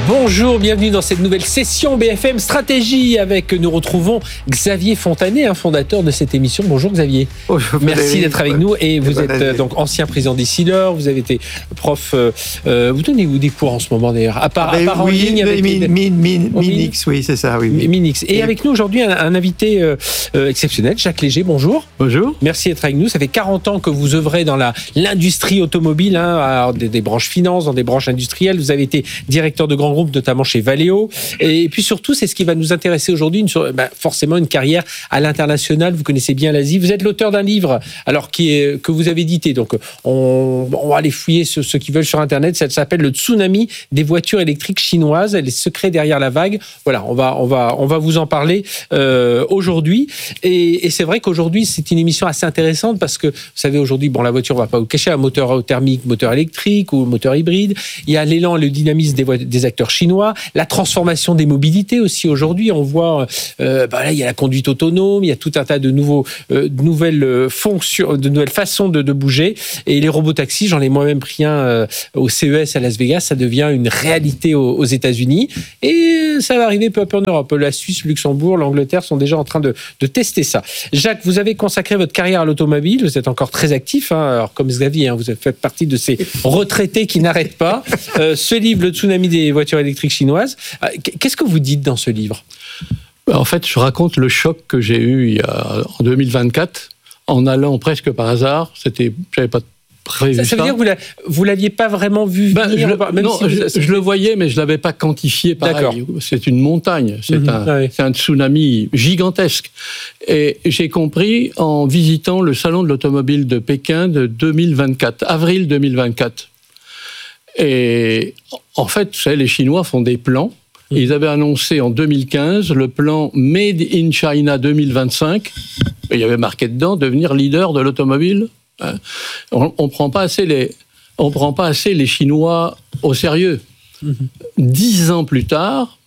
Speaker 13: Bonjour, bienvenue dans cette nouvelle session B F M Stratégie avec, nous retrouvons Xavier Fontanet, un fondateur de cette émission. Bonjour Xavier.
Speaker 14: Bonjour,
Speaker 13: merci d'être avec nous et vous êtes
Speaker 14: année.
Speaker 13: donc ancien président d'Essilor, vous avez été prof, euh, vous donnez-vous des cours en ce moment d'ailleurs, à part, à part
Speaker 14: oui,
Speaker 13: en ligne avec
Speaker 14: min,
Speaker 13: les...
Speaker 14: min, min, Minix, oui c'est ça. Oui, oui.
Speaker 13: Minix. Et, et avec nous aujourd'hui un, un invité euh, euh, exceptionnel, Jacques Léger, bonjour.
Speaker 14: Bonjour.
Speaker 13: Merci d'être avec nous, ça fait quarante ans que vous œuvrez dans la, l'industrie automobile, hein, à des, des branches finance, dans des branches industrielles, vous avez été directeur de grands groupes, notamment chez Valeo. Et puis surtout, c'est ce qui va nous intéresser aujourd'hui, une, ben forcément une carrière à l'international. Vous connaissez bien l'Asie. Vous êtes l'auteur d'un livre, alors qui est, que vous avez édité. Donc, on, on va aller fouiller ceux, ceux qui veulent sur Internet. Ça s'appelle Le tsunami des voitures électriques chinoises, les secrets derrière la vague. Voilà, on va, on va, on va vous en parler euh, aujourd'hui. Et, et c'est vrai qu'aujourd'hui, c'est une émission assez intéressante parce que, vous savez, aujourd'hui, bon, la voiture, on va pas vous cacher, un moteur thermique, moteur électrique ou moteur hybride. Il y a l'élan, le dynamisme des, des acteurs chinois, la transformation des mobilités aussi aujourd'hui. On voit, euh, bah là, il y a la conduite autonome, il y a tout un tas de nouveaux, euh, de nouvelles fonctions, de nouvelles façons de, de bouger. Et les robotaxis, j'en ai moi-même pris un euh, au C E S à Las Vegas, ça devient une réalité aux, aux États-Unis. Et ça va arriver peu à peu en Europe. La Suisse, le Luxembourg, l'Angleterre sont déjà en train de, de tester ça. Jacques, vous avez consacré votre carrière à l'automobile, vous êtes encore très actif, hein, alors comme Xavier, hein, vous faites partie de ces retraités qui n'arrêtent pas. Euh, ce livre, Le tsunami des voitures électriques chinoises, euh, qu'est-ce que vous dites dans ce livre ?
Speaker 15: En fait, je raconte le choc que j'ai eu il y a, en deux mille vingt-quatre, en allant presque par hasard. C'était, j'avais pas prévu ça.
Speaker 13: Ça veut
Speaker 15: ça.
Speaker 13: dire que vous ne l'aviez pas vraiment vu
Speaker 15: ben,
Speaker 13: venir,
Speaker 15: je,
Speaker 13: même
Speaker 15: Non,
Speaker 13: si vous...
Speaker 15: je, je le voyais, mais je l'avais pas quantifié pareil. D'accord. C'est une montagne, c'est, mmh, un, ouais. c'est un tsunami gigantesque. Et j'ai compris en visitant le salon de l'automobile de Pékin de deux mille vingt-quatre, avril deux mille vingt-quatre. Et en fait, vous savez, les Chinois font des plans. Ils avaient annoncé en deux mille quinze le plan Made in China deux mille vingt-cinq. Et il y avait marqué dedans devenir leader de l'automobile. On ne prend pas assez les, on prend pas assez les Chinois au sérieux. Mm-hmm. Dix ans plus tard,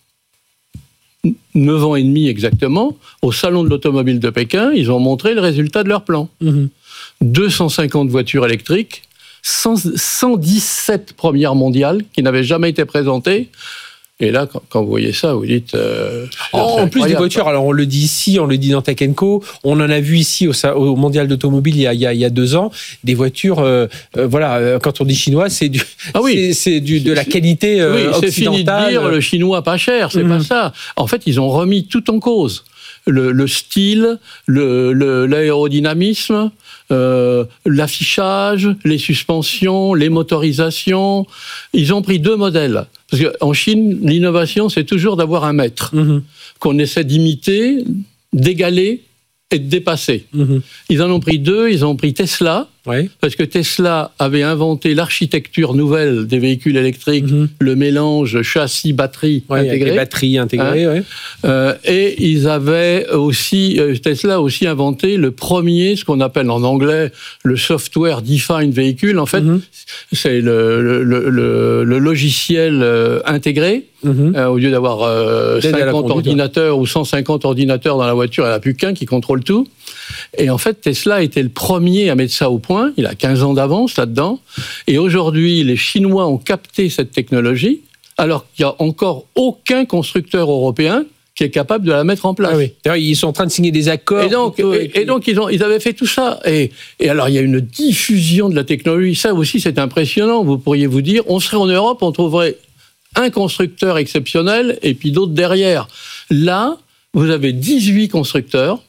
Speaker 15: neuf ans et demi exactement, au salon de l'automobile de Pékin, ils ont montré le résultat de leur plan. Mm-hmm. deux cent cinquante voitures électriques, cent dix-sept premières mondiales qui n'avaient jamais été présentées. Et là, quand, quand vous voyez ça, vous dites... Euh,
Speaker 13: en plus des voitures, alors on le dit ici, on le dit dans Tech and Co, on en a vu ici au, au Mondial d'automobile il y a, il y a, il y a deux ans, des voitures, euh, euh, voilà, euh, quand on dit chinois, c'est, du, ah oui. c'est, c'est du, de la qualité euh,
Speaker 15: oui,
Speaker 13: occidentale.
Speaker 15: C'est fini de dire le chinois pas cher, c'est mmh. pas ça. En fait, ils ont remis tout en cause. Le, le style, le, le, l'aérodynamisme, euh, l'affichage, les suspensions, les motorisations. Ils ont pris deux modèles. Parce qu'en Chine, l'innovation, c'est toujours d'avoir un maître mmh. qu'on essaie d'imiter, d'égaler et de dépasser. Mmh. Ils en ont pris deux. Ils ont pris Tesla, oui. parce que Tesla avait inventé l'architecture nouvelle des véhicules électriques, mmh. le mélange châssis-batterie
Speaker 13: oui,
Speaker 15: intégré.
Speaker 13: Les batteries intégrées, hein, oui.
Speaker 15: euh, Et ils avaient aussi, Tesla a aussi inventé le premier, ce qu'on appelle en anglais le software defined vehicle. En fait, mmh. c'est le, le, le, le logiciel euh, intégré. Mmh. Euh, au lieu d'avoir euh, cinquante ordinateurs ou cent cinquante ordinateurs dans la voiture, il n'y en a plus qu'un qui contrôle tout. Et en fait, Tesla était le premier à mettre ça au point. Il a quinze ans d'avance là-dedans. Et aujourd'hui, les Chinois ont capté cette technologie, alors qu'il n'y a encore aucun constructeur européen qui est capable de la mettre en place. Ah oui.
Speaker 13: D'ailleurs, ils sont en train de signer des accords.
Speaker 15: Et donc, et, et donc ils, ont, ils avaient fait tout ça. Et, et alors, il y a une diffusion de la technologie. Ça aussi, c'est impressionnant. Vous pourriez vous dire, on serait en Europe, on trouverait un constructeur exceptionnel et puis d'autres derrière. Là, vous avez dix-huit constructeurs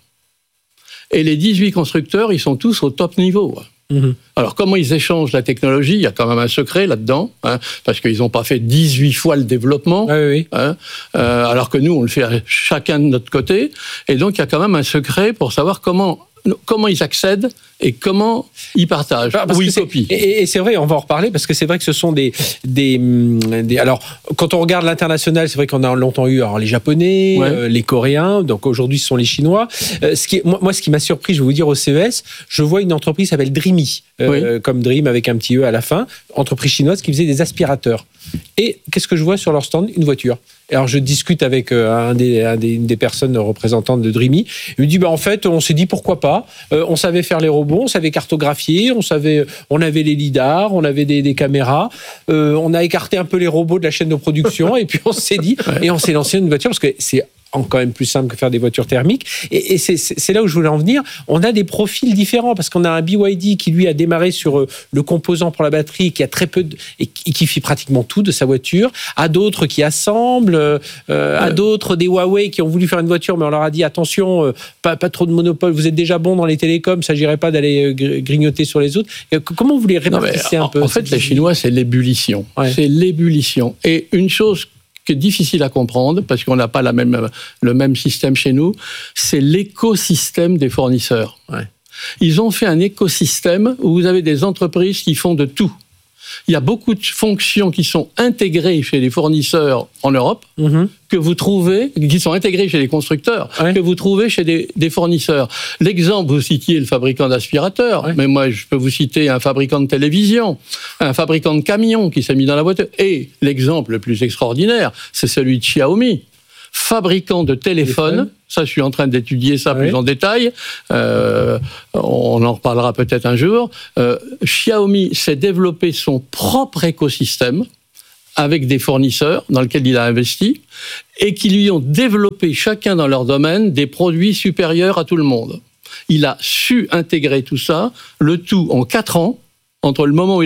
Speaker 15: et les dix-huit constructeurs, ils sont tous au top niveau. Mmh. Alors, comment ils échangent la technologie ? Il y a quand même un secret là-dedans, hein, parce qu'ils n'ont pas fait dix-huit fois le développement, ah oui. hein, euh, alors que nous, on le fait chacun de notre côté. Et donc, il y a quand même un secret pour savoir comment... comment ils accèdent et comment ils partagent
Speaker 13: parce
Speaker 15: ou ils
Speaker 13: c'est,
Speaker 15: copient.
Speaker 13: Et, et c'est vrai, on va en reparler, parce que c'est vrai que ce sont des... des, des alors, quand on regarde l'international, c'est vrai qu'on a longtemps eu alors, les Japonais, ouais. euh, les Coréens, donc aujourd'hui ce sont les Chinois. Euh, ce qui est, moi, moi, ce qui m'a surpris, je vais vous dire, au C E S, je vois une entreprise qui s'appelle Dreamy, euh, oui. comme Dream avec un petit E à la fin, entreprise chinoise qui faisait des aspirateurs. Et qu'est-ce que je vois sur leur stand? Une voiture. Alors je discute avec un des, un des, une des personnes représentantes de Dreamy. Il me dit bah en fait on s'est dit pourquoi pas. Euh, on savait faire les robots, on savait cartographier, on savait, on avait les lidars, on avait des, des caméras. Euh, on a écarté un peu les robots de la chaîne de production et puis on s'est dit ouais. et on s'est lancé une voiture parce que c'est quand même plus simple que faire des voitures thermiques. Et, et c'est, c'est là où je voulais en venir. On a des profils différents parce qu'on a un B Y D qui, lui, a démarré sur le composant pour la batterie, qui a très peu de, et qui fait pratiquement tout de sa voiture. À d'autres qui assemblent, euh, ouais. à d'autres des Huawei qui ont voulu faire une voiture, mais on leur a dit attention, euh, pas, pas trop de monopole. Vous êtes déjà bon dans les télécoms, il s'agirait pas d'aller grignoter sur les autres. Comment vous les répartissez un
Speaker 15: en,
Speaker 13: peu?
Speaker 15: En fait, les Chinois, c'est l'ébullition. Ouais. C'est l'ébullition. Et une chose qui est difficile à comprendre, parce qu'on n'a pas la même, le même système chez nous, c'est l'écosystème des fournisseurs. Ouais. Ils ont fait un écosystème où vous avez des entreprises qui font de tout. Il y a beaucoup de fonctions qui sont intégrées chez les fournisseurs en Europe, mmh. que vous trouvez, qui sont intégrées chez les constructeurs, ouais. que vous trouvez chez des, des fournisseurs. L'exemple, vous citiez le fabricant d'aspirateurs, ouais. mais moi, je peux vous citer un fabricant de télévision, un fabricant de camions qui s'est mis dans la voiture. Et l'exemple le plus extraordinaire, c'est celui de Xiaomi, fabricant de téléphones. Ça, je suis en train d'étudier ça oui. plus en détail. Euh, on en reparlera peut-être un jour. Euh, Xiaomi s'est développé son propre écosystème avec des fournisseurs dans lesquels il a investi et qui lui ont développé chacun dans leur domaine des produits supérieurs à tout le monde. Il a su intégrer tout ça, le tout en quatre ans, entre le moment où